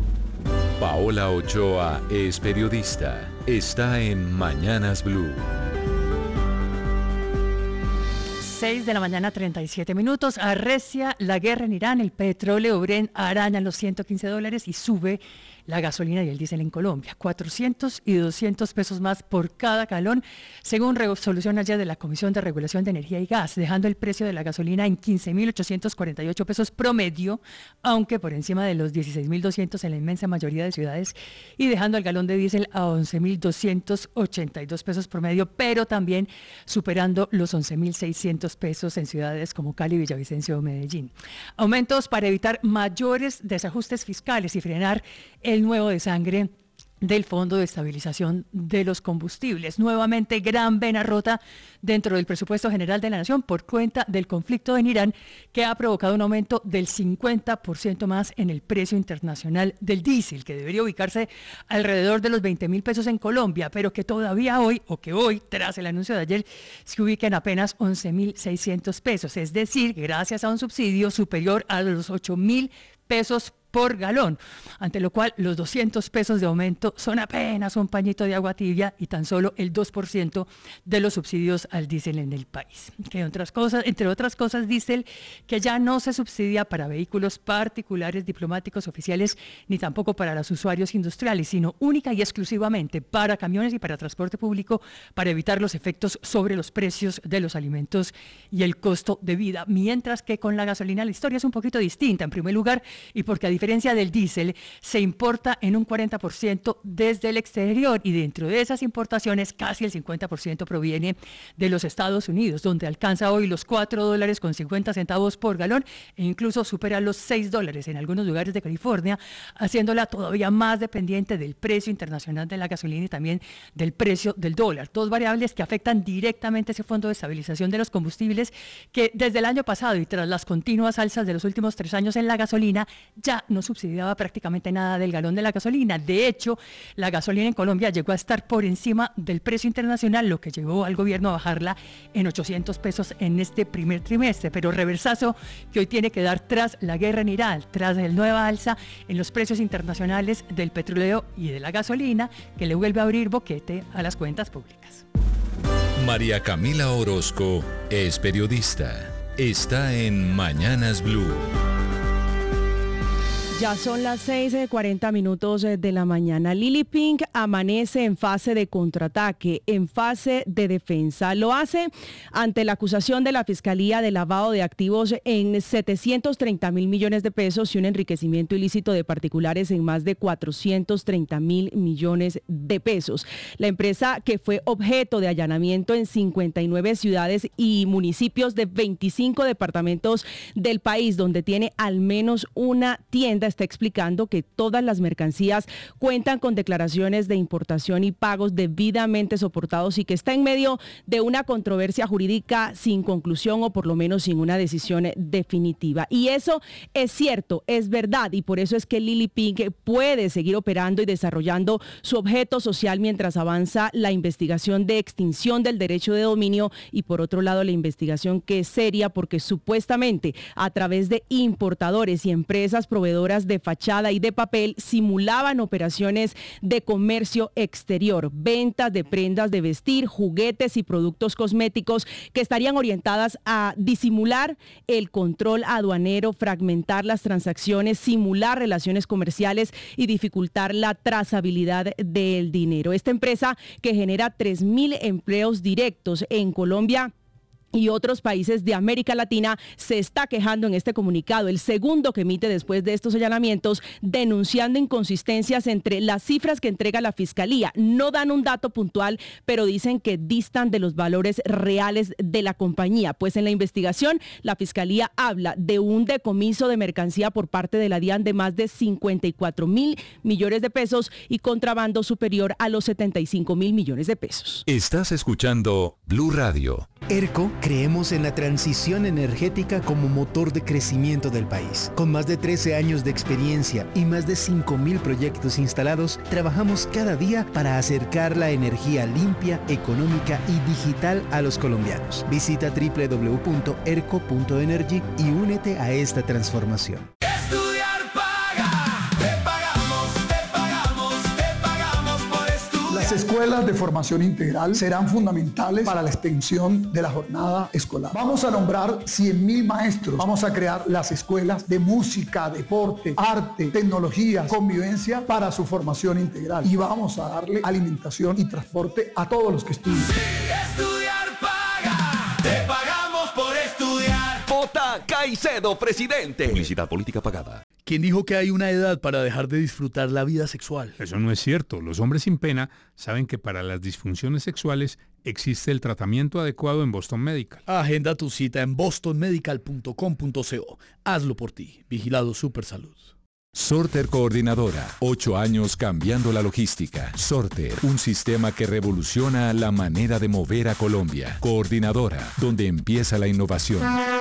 Paola Ochoa es periodista. Está en Mañanas Blue. 6 de la mañana, 37 minutos. Arrecia la guerra en Irán. El petróleo Brent araña los $115 y sube la gasolina y el diésel en Colombia. 400 y 200 pesos más por cada galón, según resolución ayer de la Comisión de Regulación de Energía y Gas, dejando el precio de la gasolina en 15.848 pesos promedio, aunque por encima de los 16.200 en la inmensa mayoría de ciudades, y dejando el galón de diésel a 11.282 pesos promedio, pero también superando los 11.600 pesos en ciudades como Cali, Villavicencio o Medellín. Aumentos para evitar mayores desajustes fiscales y frenar el nuevo desangre del Fondo de Estabilización de los Combustibles. Nuevamente, gran vena rota dentro del presupuesto general de la Nación por cuenta del conflicto en Irán, que ha provocado un aumento del 50% más en el precio internacional del diésel, que debería ubicarse alrededor de los 20.000 pesos en Colombia, pero que todavía hoy, tras el anuncio de ayer, se ubica en apenas 11.600 pesos. Es decir, gracias a un subsidio superior a los 8.000 pesos por galón, ante lo cual los 200 pesos de aumento son apenas un pañito de agua tibia y tan solo el 2% de los subsidios al diésel en el país. Que entre otras cosas, diésel que ya no se subsidia para vehículos particulares, diplomáticos, oficiales, ni tampoco para los usuarios industriales, sino única y exclusivamente para camiones y para transporte público, para evitar los efectos sobre los precios de los alimentos y el costo de vida. Mientras que con la gasolina la historia es un poquito distinta, en primer lugar, y porque a diferencia del diésel, se importa en un 40% desde el exterior y dentro de esas importaciones casi el 50% proviene de los Estados Unidos, donde alcanza hoy los $4.50 por galón e incluso supera los $6 en algunos lugares de California, haciéndola todavía más dependiente del precio internacional de la gasolina y también del precio del dólar. Dos variables que afectan directamente ese Fondo de Estabilización de los Combustibles, que desde el año pasado y tras las continuas alzas de los últimos 3 años en la gasolina, ya no subsidiaba prácticamente nada del galón de la gasolina. De hecho, la gasolina en Colombia llegó a estar por encima del precio internacional, lo que llevó al gobierno a bajarla en 800 pesos en este primer trimestre. Pero reversazo que hoy tiene que dar tras la guerra en Irán, tras la nueva alza en los precios internacionales del petróleo y de la gasolina, que le vuelve a abrir boquete a las cuentas públicas. María Camila Orozco es periodista. Está en Mañanas Blue. Ya son las 6:40 de la mañana. Lili Pink amanece en fase de contraataque, en fase de defensa. Lo hace ante la acusación de la Fiscalía de lavado de activos en 730.000 millones de pesos y un enriquecimiento ilícito de particulares en más de 430.000 millones de pesos. La empresa, que fue objeto de allanamiento en 59 ciudades y municipios de 25 departamentos del país, donde tiene al menos una tienda, está explicando que todas las mercancías cuentan con declaraciones de importación y pagos debidamente soportados y que está en medio de una controversia jurídica sin conclusión o por lo menos sin una decisión definitiva. Y eso es cierto, es verdad, y por eso es que Lili Pink puede seguir operando y desarrollando su objeto social mientras avanza la investigación de extinción del derecho de dominio y por otro lado la investigación que es seria porque supuestamente a través de importadores y empresas proveedoras de fachada y de papel simulaban operaciones de comercio exterior, ventas de prendas de vestir, juguetes y productos cosméticos que estarían orientadas a disimular el control aduanero, fragmentar las transacciones, simular relaciones comerciales y dificultar la trazabilidad del dinero. Esta empresa, que genera 3.000 empleos directos en Colombia y otros países de América Latina, se está quejando en este comunicado, el segundo que emite después de estos allanamientos, denunciando inconsistencias entre las cifras que entrega la Fiscalía. No dan un dato puntual, pero dicen que distan de los valores reales de la compañía. Pues en la investigación, la Fiscalía habla de un decomiso de mercancía por parte de la DIAN de más de 54.000 millones de pesos y contrabando superior a los 75.000 millones de pesos. Estás escuchando Blue Radio. ERCO, creemos en la transición energética como motor de crecimiento del país. Con más de 13 años de experiencia y más de 5.000 proyectos instalados, trabajamos cada día para acercar la energía limpia, económica y digital a los colombianos. Visita www.erco.energy y únete a esta transformación. Las escuelas de formación integral serán fundamentales para la extensión de la jornada escolar. Vamos a nombrar 100.000 maestros. Vamos a crear las escuelas de música, deporte, arte, tecnología, convivencia para su formación integral. Y vamos a darle alimentación y transporte a todos los que estudian. Estudiar paga. Te pagamos por estudiar. Vota Caicedo, presidente. Publicidad política pagada. ¿Quién dijo que hay una edad para dejar de disfrutar la vida sexual? Eso no es cierto. Los hombres sin pena saben que para las disfunciones sexuales existe el tratamiento adecuado en Boston Medical. Agenda tu cita en bostonmedical.com.co. Hazlo por ti. Vigilado Supersalud. Sorter Coordinadora, 8 años cambiando la logística. Sorter, un sistema que revoluciona la manera de mover a Colombia. Coordinadora, donde empieza la innovación.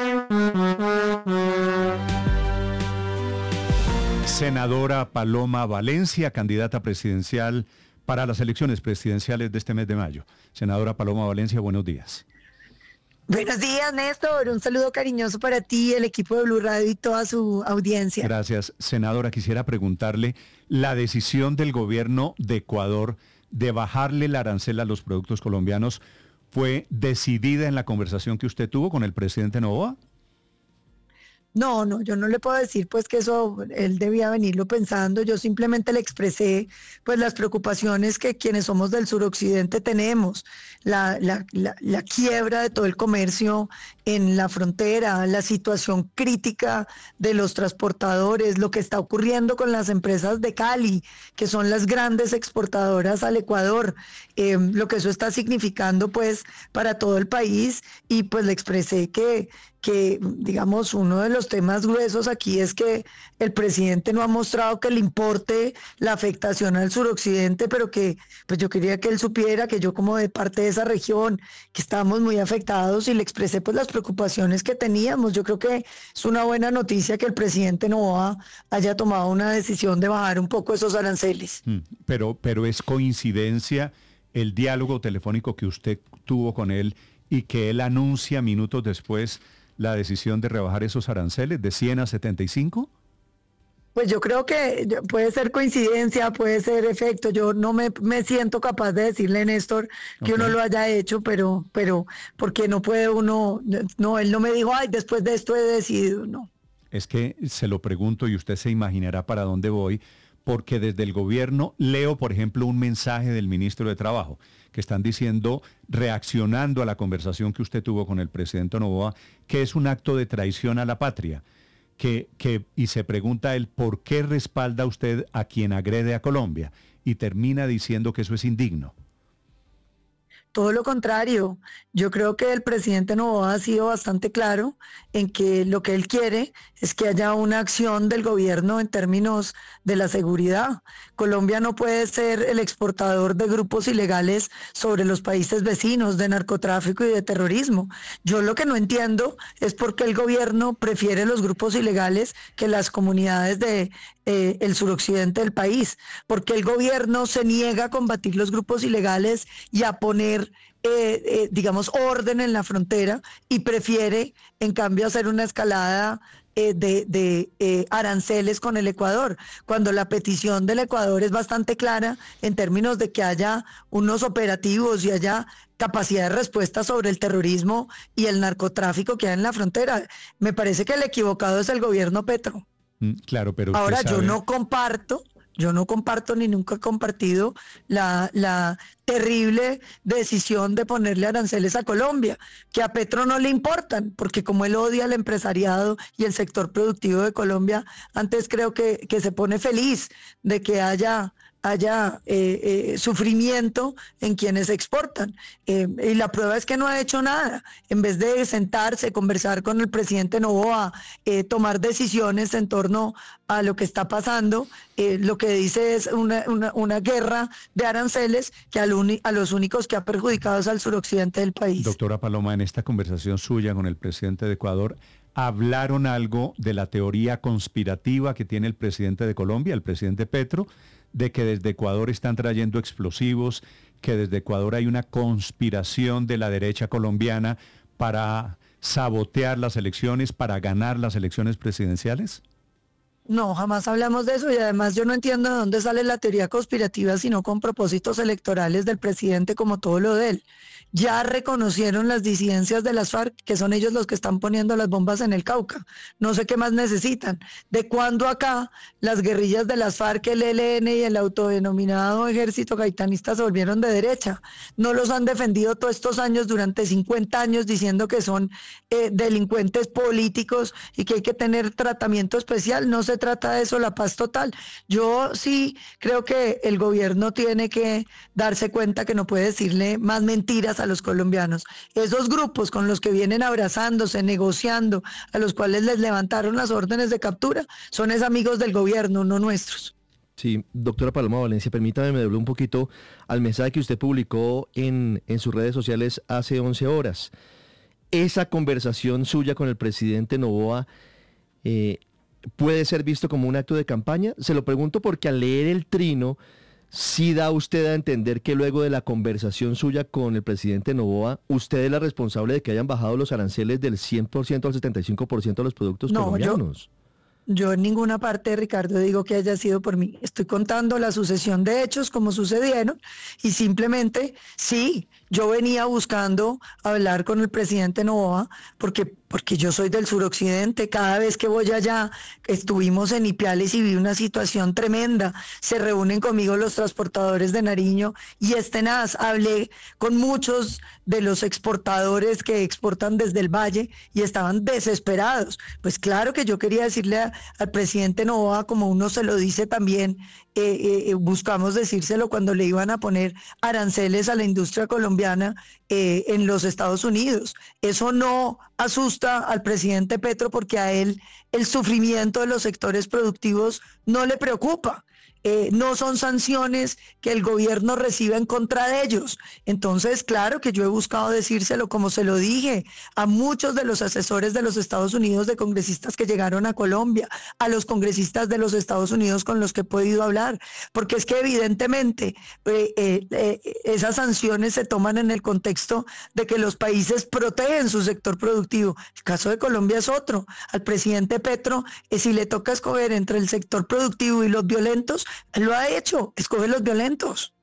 Senadora Paloma Valencia, candidata presidencial para las elecciones presidenciales de este mes de mayo. Senadora Paloma Valencia, buenos días. Buenos días, Néstor. Un saludo cariñoso para ti, el equipo de Blue Radio y toda su audiencia. Gracias. Senadora, quisiera preguntarle, la decisión del gobierno de Ecuador de bajarle el arancel a los productos colombianos, ¿fue decidida en la conversación que usted tuvo con el presidente Noboa? No, yo no le puedo decir pues que eso él debía venirlo pensando. Yo simplemente le expresé pues las preocupaciones que quienes somos del suroccidente tenemos, la quiebra de todo el comercio en la frontera, la situación crítica de los transportadores, lo que está ocurriendo con las empresas de Cali, que son las grandes exportadoras al Ecuador, lo que eso está significando pues para todo el país, y pues le expresé que digamos uno de los temas gruesos aquí es que el presidente no ha mostrado que le importe la afectación al suroccidente, pero que pues yo quería que él supiera que yo como de parte de esa región que estábamos muy afectados, y le expresé pues las preocupaciones que teníamos. Yo creo que es una buena noticia que el presidente Noboa haya tomado una decisión de bajar un poco esos aranceles. Pero es coincidencia el diálogo telefónico que usted tuvo con él y que él anuncia minutos después la decisión de rebajar esos aranceles de 100 a 75? Pues yo creo que puede ser coincidencia, puede ser efecto. Yo no me siento capaz de decirle, Néstor, que uno lo haya hecho, pero porque no puede uno, no, él no me dijo, ay, después de esto he decidido, no. Es que se lo pregunto y usted se imaginará para dónde voy, porque desde el gobierno leo, por ejemplo, un mensaje del ministro de Trabajo, que están diciendo, reaccionando a la conversación que usted tuvo con el presidente Noboa, que es un acto de traición a la patria. Y se pregunta él, ¿por qué respalda usted a quien agrede a Colombia? Y termina diciendo que eso es indigno. Todo lo contrario, yo creo que el presidente Noboa ha sido bastante claro en que lo que él quiere es que haya una acción del gobierno en términos de la seguridad. Colombia no puede ser el exportador de grupos ilegales sobre los países vecinos, de narcotráfico y de terrorismo. Yo lo que no entiendo es por qué el gobierno prefiere los grupos ilegales que las comunidades el suroccidente del país, porque el gobierno se niega a combatir los grupos ilegales y a poner digamos, orden en la frontera y prefiere, en cambio, hacer una escalada de aranceles con el Ecuador, cuando la petición del Ecuador es bastante clara en términos de que haya unos operativos y haya capacidad de respuesta sobre el terrorismo y el narcotráfico que hay en la frontera. Me parece que el equivocado es el gobierno Petro. Claro, pero ahora sabe... yo no comparto ni nunca he compartido la terrible decisión de ponerle aranceles a Colombia, que a Petro no le importan, porque como él odia al empresariado y el sector productivo de Colombia, antes creo que se pone feliz de que haya sufrimiento en quienes exportan. Y la prueba es que no ha hecho nada. En vez de sentarse, conversar con el presidente Noboa, tomar decisiones en torno a lo que está pasando, lo que dice es una guerra de aranceles que a los únicos que ha perjudicado es al suroccidente del país. Doctora Paloma, en esta conversación suya con el presidente de Ecuador, ¿hablaron algo de la teoría conspirativa que tiene el presidente de Colombia, el presidente Petro, de que desde Ecuador están trayendo explosivos, que desde Ecuador hay una conspiración de la derecha colombiana para sabotear las elecciones, para ganar las elecciones presidenciales? No, jamás hablamos de eso y además yo no entiendo de dónde sale la teoría conspirativa sino con propósitos electorales del presidente como todo lo de él. Ya reconocieron las disidencias de las FARC, que son ellos los que están poniendo las bombas en el Cauca. No sé qué más necesitan. ¿De cuándo acá las guerrillas de las FARC, el ELN y el autodenominado Ejército Gaitanista se volvieron de derecha? No los han defendido todos estos años, durante 50 años, diciendo que son delincuentes políticos y que hay que tener tratamiento especial. No se trata de eso, la paz total. Yo sí creo que el gobierno tiene que darse cuenta que no puede decirle más mentiras a los colombianos. Esos grupos con los que vienen abrazándose, negociando, a los cuales les levantaron las órdenes de captura, son amigos del gobierno, no nuestros. Sí, doctora Paloma Valencia, permítame, me devuelvo un poquito al mensaje que usted publicó en sus redes sociales hace 11 horas. Esa conversación suya con el presidente Noboa puede ser visto como un acto de campaña. Se lo pregunto porque al leer el trino, sí da usted a entender que luego de la conversación suya con el presidente Noboa, usted es la responsable de que hayan bajado los aranceles del 100% al 75% de los productos colombianos. Yo en ninguna parte, Ricardo, digo que haya sido por mí. Estoy contando la sucesión de hechos como sucedieron y simplemente, sí, yo venía buscando hablar con el presidente Noboa porque yo soy del suroccidente. Cada vez que voy allá, estuvimos en Ipiales y vi una situación tremenda. Se reúnen conmigo los transportadores de Nariño y es tenaz. Hablé con muchos de los exportadores que exportan desde el Valle y estaban desesperados. Pues claro que yo quería decirle al presidente Noboa, como uno se lo dice también, buscamos decírselo cuando le iban a poner aranceles a la industria colombiana en los Estados Unidos. Eso no asusta al presidente Petro porque a él el sufrimiento de los sectores productivos no le preocupa. No son sanciones que el gobierno reciba en contra de ellos. Entonces, claro que yo he buscado decírselo, como se lo dije a muchos de los asesores de los Estados Unidos, de congresistas que llegaron a Colombia, a los congresistas de los Estados Unidos con los que he podido hablar, porque es que evidentemente esas sanciones se toman en el contexto de que los países protegen su sector productivo. El caso de Colombia es otro. Al presidente Petro, si le toca escoger entre el sector productivo y los violentos, él lo ha hecho, escoge los violentos.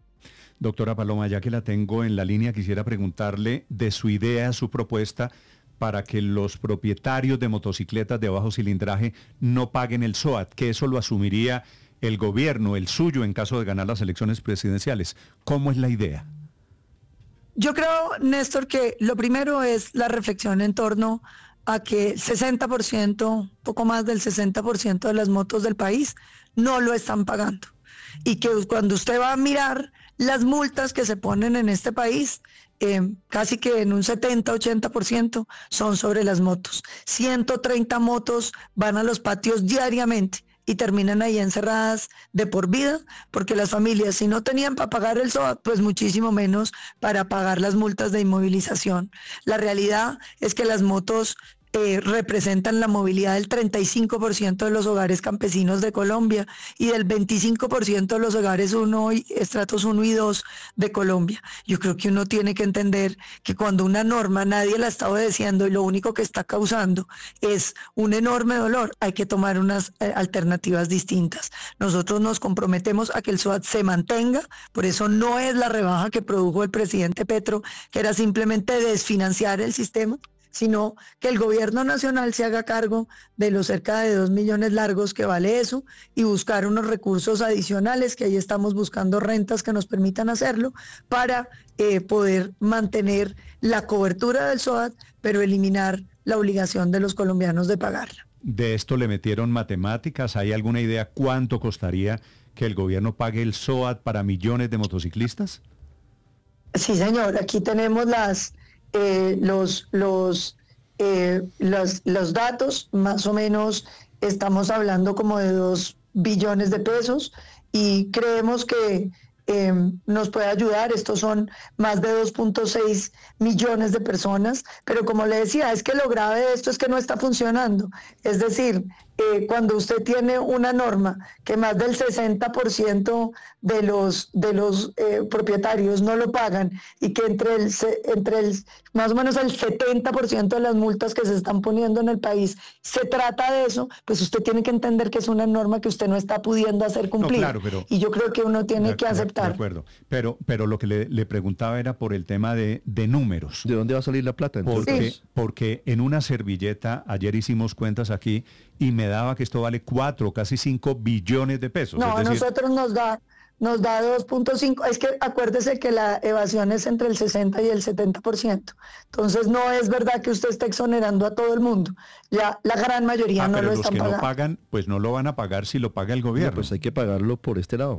Doctora Paloma, ya que la tengo en la línea, quisiera preguntarle de su idea, su propuesta para que los propietarios de motocicletas de bajo cilindraje no paguen el SOAT, que eso lo asumiría el gobierno, el suyo, en caso de ganar las elecciones presidenciales. ¿Cómo es la idea? Yo creo, Néstor, que lo primero es la reflexión en torno a que el 60%, poco más del 60% de las motos del país no lo están pagando. Y que cuando usted va a mirar las multas que se ponen en este país, casi que en un 70-80% son sobre las motos. 130 motos van a los patios diariamente y terminan ahí encerradas de por vida, porque las familias, si no tenían para pagar el SOAT, pues muchísimo menos para pagar las multas de inmovilización. La realidad es que las motos representan la movilidad del 35% de los hogares campesinos de Colombia y del 25% de los hogares estratos 1 y 2 de Colombia. Yo creo que uno tiene que entender que cuando una norma nadie la está obedeciendo y lo único que está causando es un enorme dolor, hay que tomar unas alternativas distintas. Nosotros nos comprometemos a que el SOAT se mantenga, por eso no es la rebaja que produjo el presidente Petro, que era simplemente desfinanciar el sistema, sino que el gobierno nacional se haga cargo de los cerca de 2 millones largos que vale eso y buscar unos recursos adicionales, que ahí estamos buscando rentas que nos permitan hacerlo, para poder mantener la cobertura del SOAT, pero eliminar la obligación de los colombianos de pagarla. ¿De esto le metieron matemáticas? ¿Hay alguna idea cuánto costaría que el gobierno pague el SOAT para millones de motociclistas? Sí, señor, aquí tenemos los datos, más o menos estamos hablando como de 2 billones de pesos y creemos que nos puede ayudar. Estos son más de 2.6 millones de personas, pero como le decía, es que lo grave de esto es que no está funcionando. Es decir, cuando usted tiene una norma que más del 60% de los propietarios no lo pagan y que entre el más o menos el 70% de las multas que se están poniendo en el país se trata de eso, pues usted tiene que entender que es una norma que usted no está pudiendo hacer cumplir. No, claro, pero, y yo creo que uno tiene que aceptar. De acuerdo, pero lo que le preguntaba era por el tema de números. ¿De dónde va a salir la plata? Porque en una servilleta, ayer hicimos cuentas aquí, y me daba que esto vale 4, casi 5 billones de pesos. No, a nosotros nos da 2.5, es que acuérdese que la evasión es entre el 60 y el 70%. Entonces no es verdad que usted esté exonerando a todo el mundo. Ya la gran mayoría no lo están pagando. Pero los que no pagan, pues no lo van a pagar si lo paga el gobierno. No, pues hay que pagarlo por este lado.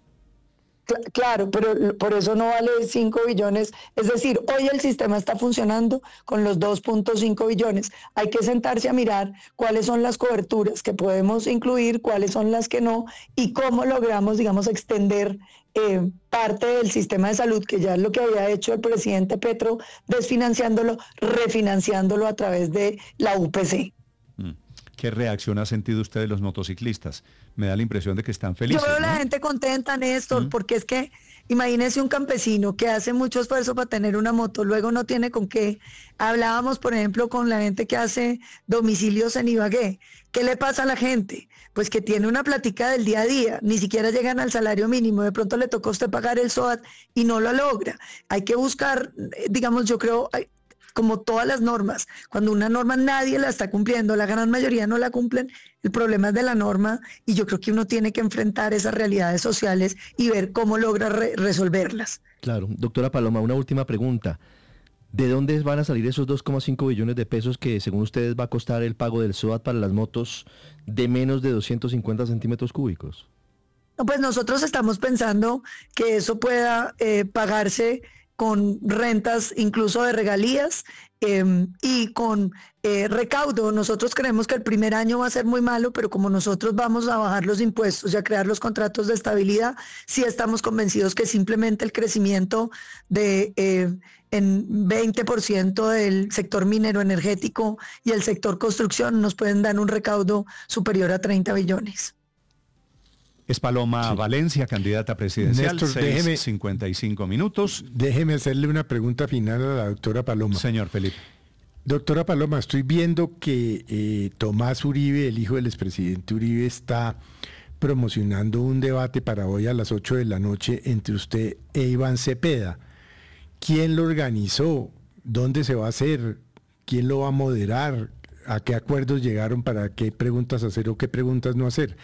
Claro, pero por eso no vale 5 billones. Es decir, hoy el sistema está funcionando con los 2.5 billones. Hay que sentarse a mirar cuáles son las coberturas que podemos incluir, cuáles son las que no, y cómo logramos, digamos, extender parte del sistema de salud, que ya es lo que había hecho el presidente Petro, desfinanciándolo, refinanciándolo a través de la UPC. ¿Qué reacción ha sentido usted de los motociclistas? Me da la impresión de que están felices. Yo veo a la gente contenta, Néstor, porque es que imagínese un campesino que hace mucho esfuerzo para tener una moto, luego no tiene con qué. Hablábamos, por ejemplo, con la gente que hace domicilios en Ibagué. ¿Qué le pasa a la gente? Pues que tiene una plática del día a día, ni siquiera llegan al salario mínimo, de pronto le tocó a usted pagar el SOAT y no lo logra. Hay que buscar, digamos, yo creo, como todas las normas, cuando una norma nadie la está cumpliendo, la gran mayoría no la cumplen, el problema es de la norma y yo creo que uno tiene que enfrentar esas realidades sociales y ver cómo logra resolverlas. Claro. Doctora Paloma, una última pregunta. ¿De dónde van a salir esos 2,5 billones de pesos que según ustedes va a costar el pago del SOAT para las motos de menos de 250 centímetros cúbicos? No, pues nosotros estamos pensando que eso pueda pagarse con rentas incluso de regalías y con recaudo. Nosotros creemos que el primer año va a ser muy malo, pero como nosotros vamos a bajar los impuestos y a crear los contratos de estabilidad, sí estamos convencidos que simplemente el crecimiento de en 20% del sector minero energético y el sector construcción nos pueden dar un recaudo superior a 30 billones. Es Paloma Valencia, candidata presidencial, Néstor, 6:55 minutos. Déjeme hacerle una pregunta final a la doctora Paloma. Señor Felipe. Doctora Paloma, estoy viendo que Tomás Uribe, el hijo del expresidente Uribe, está promocionando un debate para hoy a las 8 de la noche entre usted e Iván Cepeda. ¿Quién lo organizó? ¿Dónde se va a hacer? ¿quién lo va a moderar? ¿A qué acuerdos llegaron para qué preguntas hacer o qué preguntas no hacer?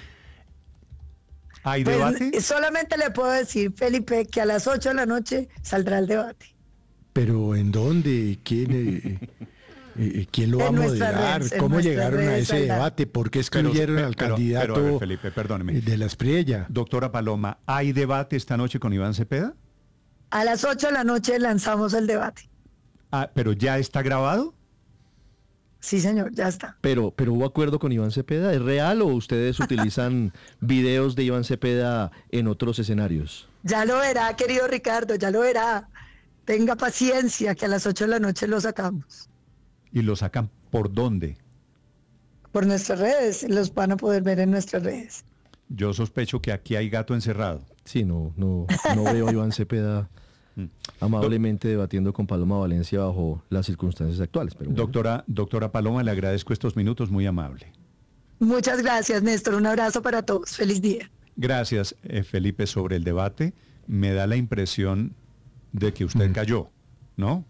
¿Hay Pues, debate? solamente le puedo decir, Felipe, que a las 8 de la noche saldrá el debate. ¿Pero en dónde? ¿Quién lo va a En nuestras moderar? redes, en ¿Cómo nuestras llegaron a redes ese saldrá. debate? ¿Por qué excluyeron al candidato a ver, Felipe, perdóneme. de la Espriella? Doctora Paloma, ¿hay debate esta noche con Iván Cepeda? A las 8 de la noche lanzamos el debate. Ah, ¿pero ya está grabado? Sí, señor, ya está. Pero hubo acuerdo con Iván Cepeda, ¿es real o ustedes utilizan videos de Iván Cepeda en otros escenarios? Ya lo verá, querido Ricardo, ya lo verá. Tenga paciencia, que a las 8 de la noche lo sacamos. ¿Y lo sacan por dónde? Por nuestras redes, los van a poder ver en nuestras redes. Yo sospecho que aquí hay gato encerrado. Sí, no veo a Iván Cepeda amablemente debatiendo con Paloma Valencia bajo las circunstancias actuales. Pero bueno. Doctora Paloma, le agradezco estos minutos, muy amable. Muchas gracias, Néstor. Un abrazo para todos. Feliz día. Gracias, Felipe, sobre el debate. Me da la impresión de que usted cayó, ¿no?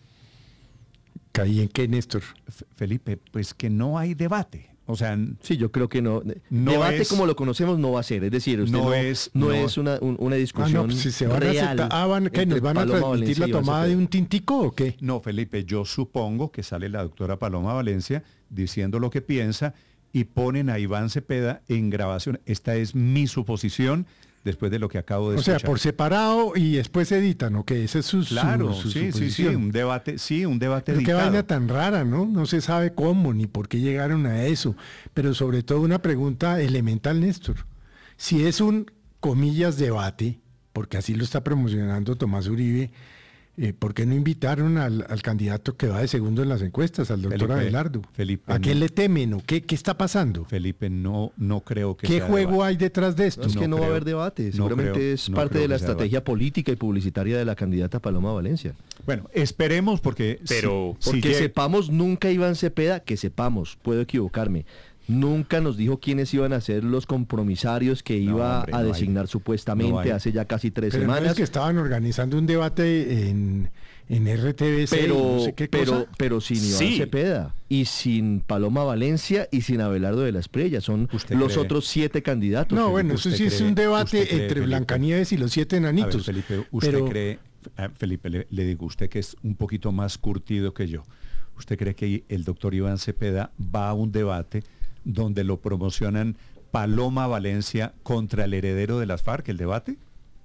¿Caí en qué, Néstor? Felipe, pues que no hay debate. O sea, sí, yo creo que no. No debate es, como lo conocemos no va a ser. Es decir, usted no es una discusión pues si se van real. ¿Qué, nos van a transmitir la tomada de un tintico o qué? No, Felipe, yo supongo que sale la doctora Paloma Valencia diciendo lo que piensa y ponen a Iván Cepeda en grabación. Esta es mi suposición después de lo que acabo de escuchar. O sea, por separado y después editan, ¿o qué? Ese es su suposición. Un debate Pero editado. qué vaina tan rara, ¿no? No se sabe cómo ni por qué llegaron a eso. Pero sobre todo una pregunta elemental, Néstor. Si es un, comillas, debate, porque así lo está promocionando Tomás Uribe, ¿por qué no invitaron al candidato que va de segundo en las encuestas, al doctor Abelardo? Felipe, ¿A qué le temen o qué está pasando? Felipe, no creo que ¿Qué sea juego debate. hay detrás de esto? No, es que no va a haber debate, seguramente es parte de la estrategia política y publicitaria de la candidata Paloma Valencia. Bueno, esperemos porque... porque sepamos nunca Iván Cepeda, que sepamos, puedo equivocarme, nunca nos dijo quiénes iban a ser los compromisarios que iba a designar supuestamente hace ya casi 3 semanas. No es que estaban organizando un debate en RTV, pero, no sé qué cosa. pero sin Iván Cepeda y sin Paloma Valencia y sin Abelardo de la Espriella, son los otros 7 candidatos. No, bueno, eso sí es un debate entre Blancanieves y los 7 enanitos. A ver, Felipe, ¿usted cree, Felipe, le digo, usted que es un poquito más curtido que yo, ¿usted cree que el doctor Iván Cepeda va a un debate donde lo promocionan Paloma Valencia contra el heredero de las FARC, el debate?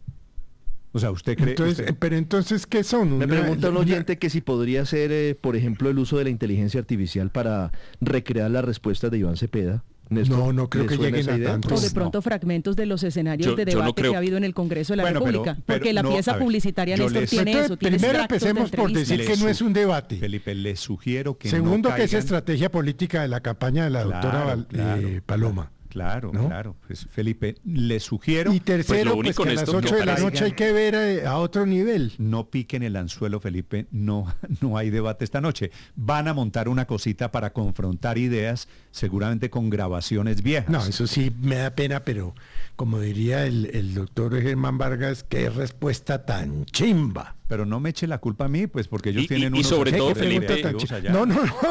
O sea, ¿usted cree? Pero entonces, ¿qué son? Me pregunta un oyente que si podría ser, por ejemplo, el uso de la inteligencia artificial para recrear las respuestas de Iván Cepeda. Néstor, no creo que lleguen a tanto. O de pronto fragmentos de los escenarios de debate que ha habido en el Congreso de la República. Porque la pieza publicitaria, Néstor, tiene eso. Primero empecemos por decir que no es un debate. Felipe, le sugiero que Segundo, que es estrategia política de la campaña de la doctora Paloma. Claro, claro. Pues, Felipe, le sugiero... Y tercero, pues que a las 8 de la noche hay que ver a otro nivel. No piquen el anzuelo, Felipe, no hay debate esta noche. Van a montar una cosita para confrontar ideas, seguramente con grabaciones viejas. No, eso sí me da pena, pero como diría el doctor Germán Vargas, qué respuesta tan chimba. Pero no me eche la culpa a mí, pues porque ellos tienen unos... Y sobre todo, Felipe... No,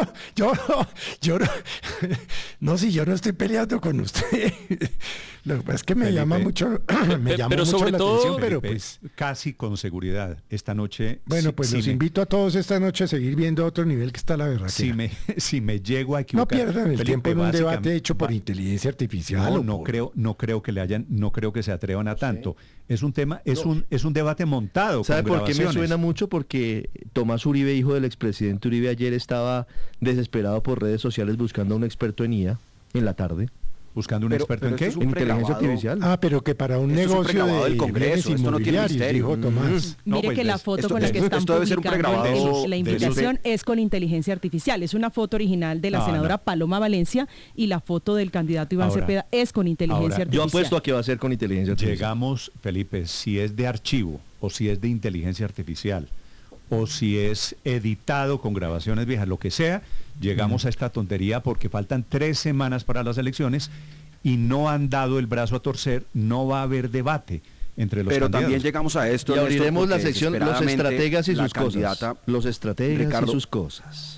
si yo no estoy peleando con usted. Lo que pasa es que me llama mucho, pero sobre la todo, atención, pero Felipe, pues... Casi con seguridad, esta noche... Bueno, pues los invito a todos esta noche a seguir viendo a otro nivel que está la verdad. Si me llego a equivocar... No pierdan el tiempo en un debate hecho por inteligencia artificial. No creo que le hayan, no creo que se atrevan a tanto. Es un tema, es un debate montado. ¿Sabe por qué me suena mucho? Porque Tomás Uribe, hijo del expresidente Uribe, ayer estaba desesperado por redes sociales buscando a un experto en IA en la tarde. ¿Buscando un experto en qué? En inteligencia artificial. Pero que para un negocio del Congreso, esto no tiene misterio. Dijo Tomás. Mire que la foto con la que están publicando la invitación es con inteligencia artificial. Es una foto original de la senadora Paloma Valencia y la foto del candidato Iván Cepeda es con inteligencia artificial. Yo apuesto a que va a ser con inteligencia artificial. Llegamos, Felipe, si es de archivo o si es de inteligencia artificial o si es editado con grabaciones viejas, lo que sea, llegamos a esta tontería porque faltan 3 semanas para las elecciones y no han dado el brazo a torcer, no va a haber debate entre los candidatos. También llegamos a esto. Y abriremos la sección Los estrategas y sus cosas. Los estrategas y sus cosas.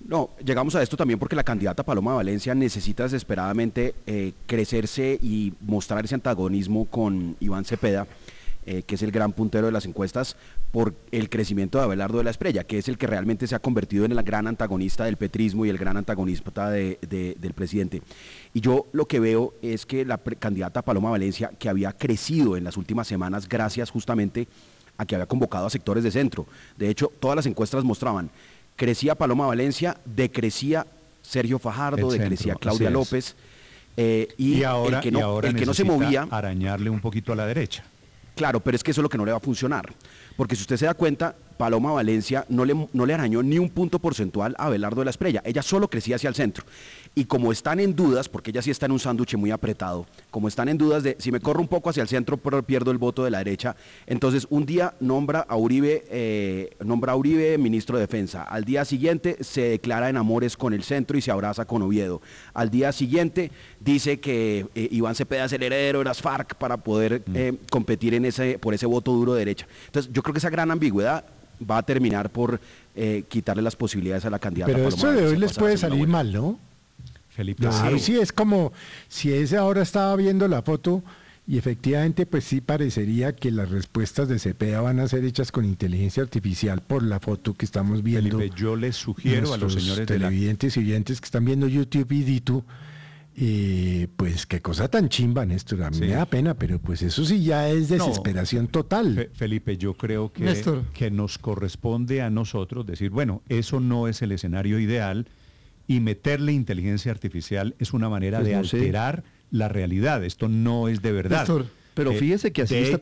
No, llegamos a esto también porque la candidata Paloma Valencia necesita desesperadamente crecerse y mostrar ese antagonismo con Iván Cepeda, que es el gran puntero de las encuestas, por el crecimiento de Abelardo de la Espriella, que es el que realmente se ha convertido en el gran antagonista del petrismo y el gran antagonista del presidente. Y yo lo que veo es que la candidata Paloma Valencia, que había crecido en las últimas semanas gracias justamente a que había convocado a sectores de centro, de hecho todas las encuestas mostraban, crecía Paloma Valencia, decrecía Sergio Fajardo, decrecía Claudia López, y ahora el que no se movía, arañarle un poquito a la derecha. Claro, pero es que eso es lo que no le va a funcionar, porque si usted se da cuenta, Paloma Valencia no le arañó ni un punto porcentual a Abelardo de la Espriella, ella solo crecía hacia el centro. Y como están en dudas, porque ella sí está en un sándwich muy apretado, como están en dudas de si me corro un poco hacia el centro pero pierdo el voto de la derecha, entonces un día nombra a Uribe ministro de Defensa, al día siguiente se declara en amores con el centro y se abraza con Oviedo, al día siguiente dice que Iván Cepeda es el heredero de las FARC para poder competir por ese voto duro de derecha. Entonces yo creo que esa gran ambigüedad va a terminar por quitarle las posibilidades a la candidata. Pero esto de hoy les puede salir mal, ¿no? Felipe. Sí, es como si ese ahora estaba viendo la foto y efectivamente pues sí parecería que las respuestas de Cepeda van a ser hechas con inteligencia artificial por la foto que estamos viendo. Felipe, yo les sugiero a los señores televidentes y oyentes que están viendo YouTube y Ditu, pues qué cosa tan chimba, Néstor, a mí me da pena, pero pues eso sí ya es desesperación total. Felipe, yo creo que nos corresponde a nosotros decir, bueno, eso no es el escenario ideal, y meterle inteligencia artificial es una manera de alterar la realidad. Esto no es de verdad. Néstor, pero fíjese que así está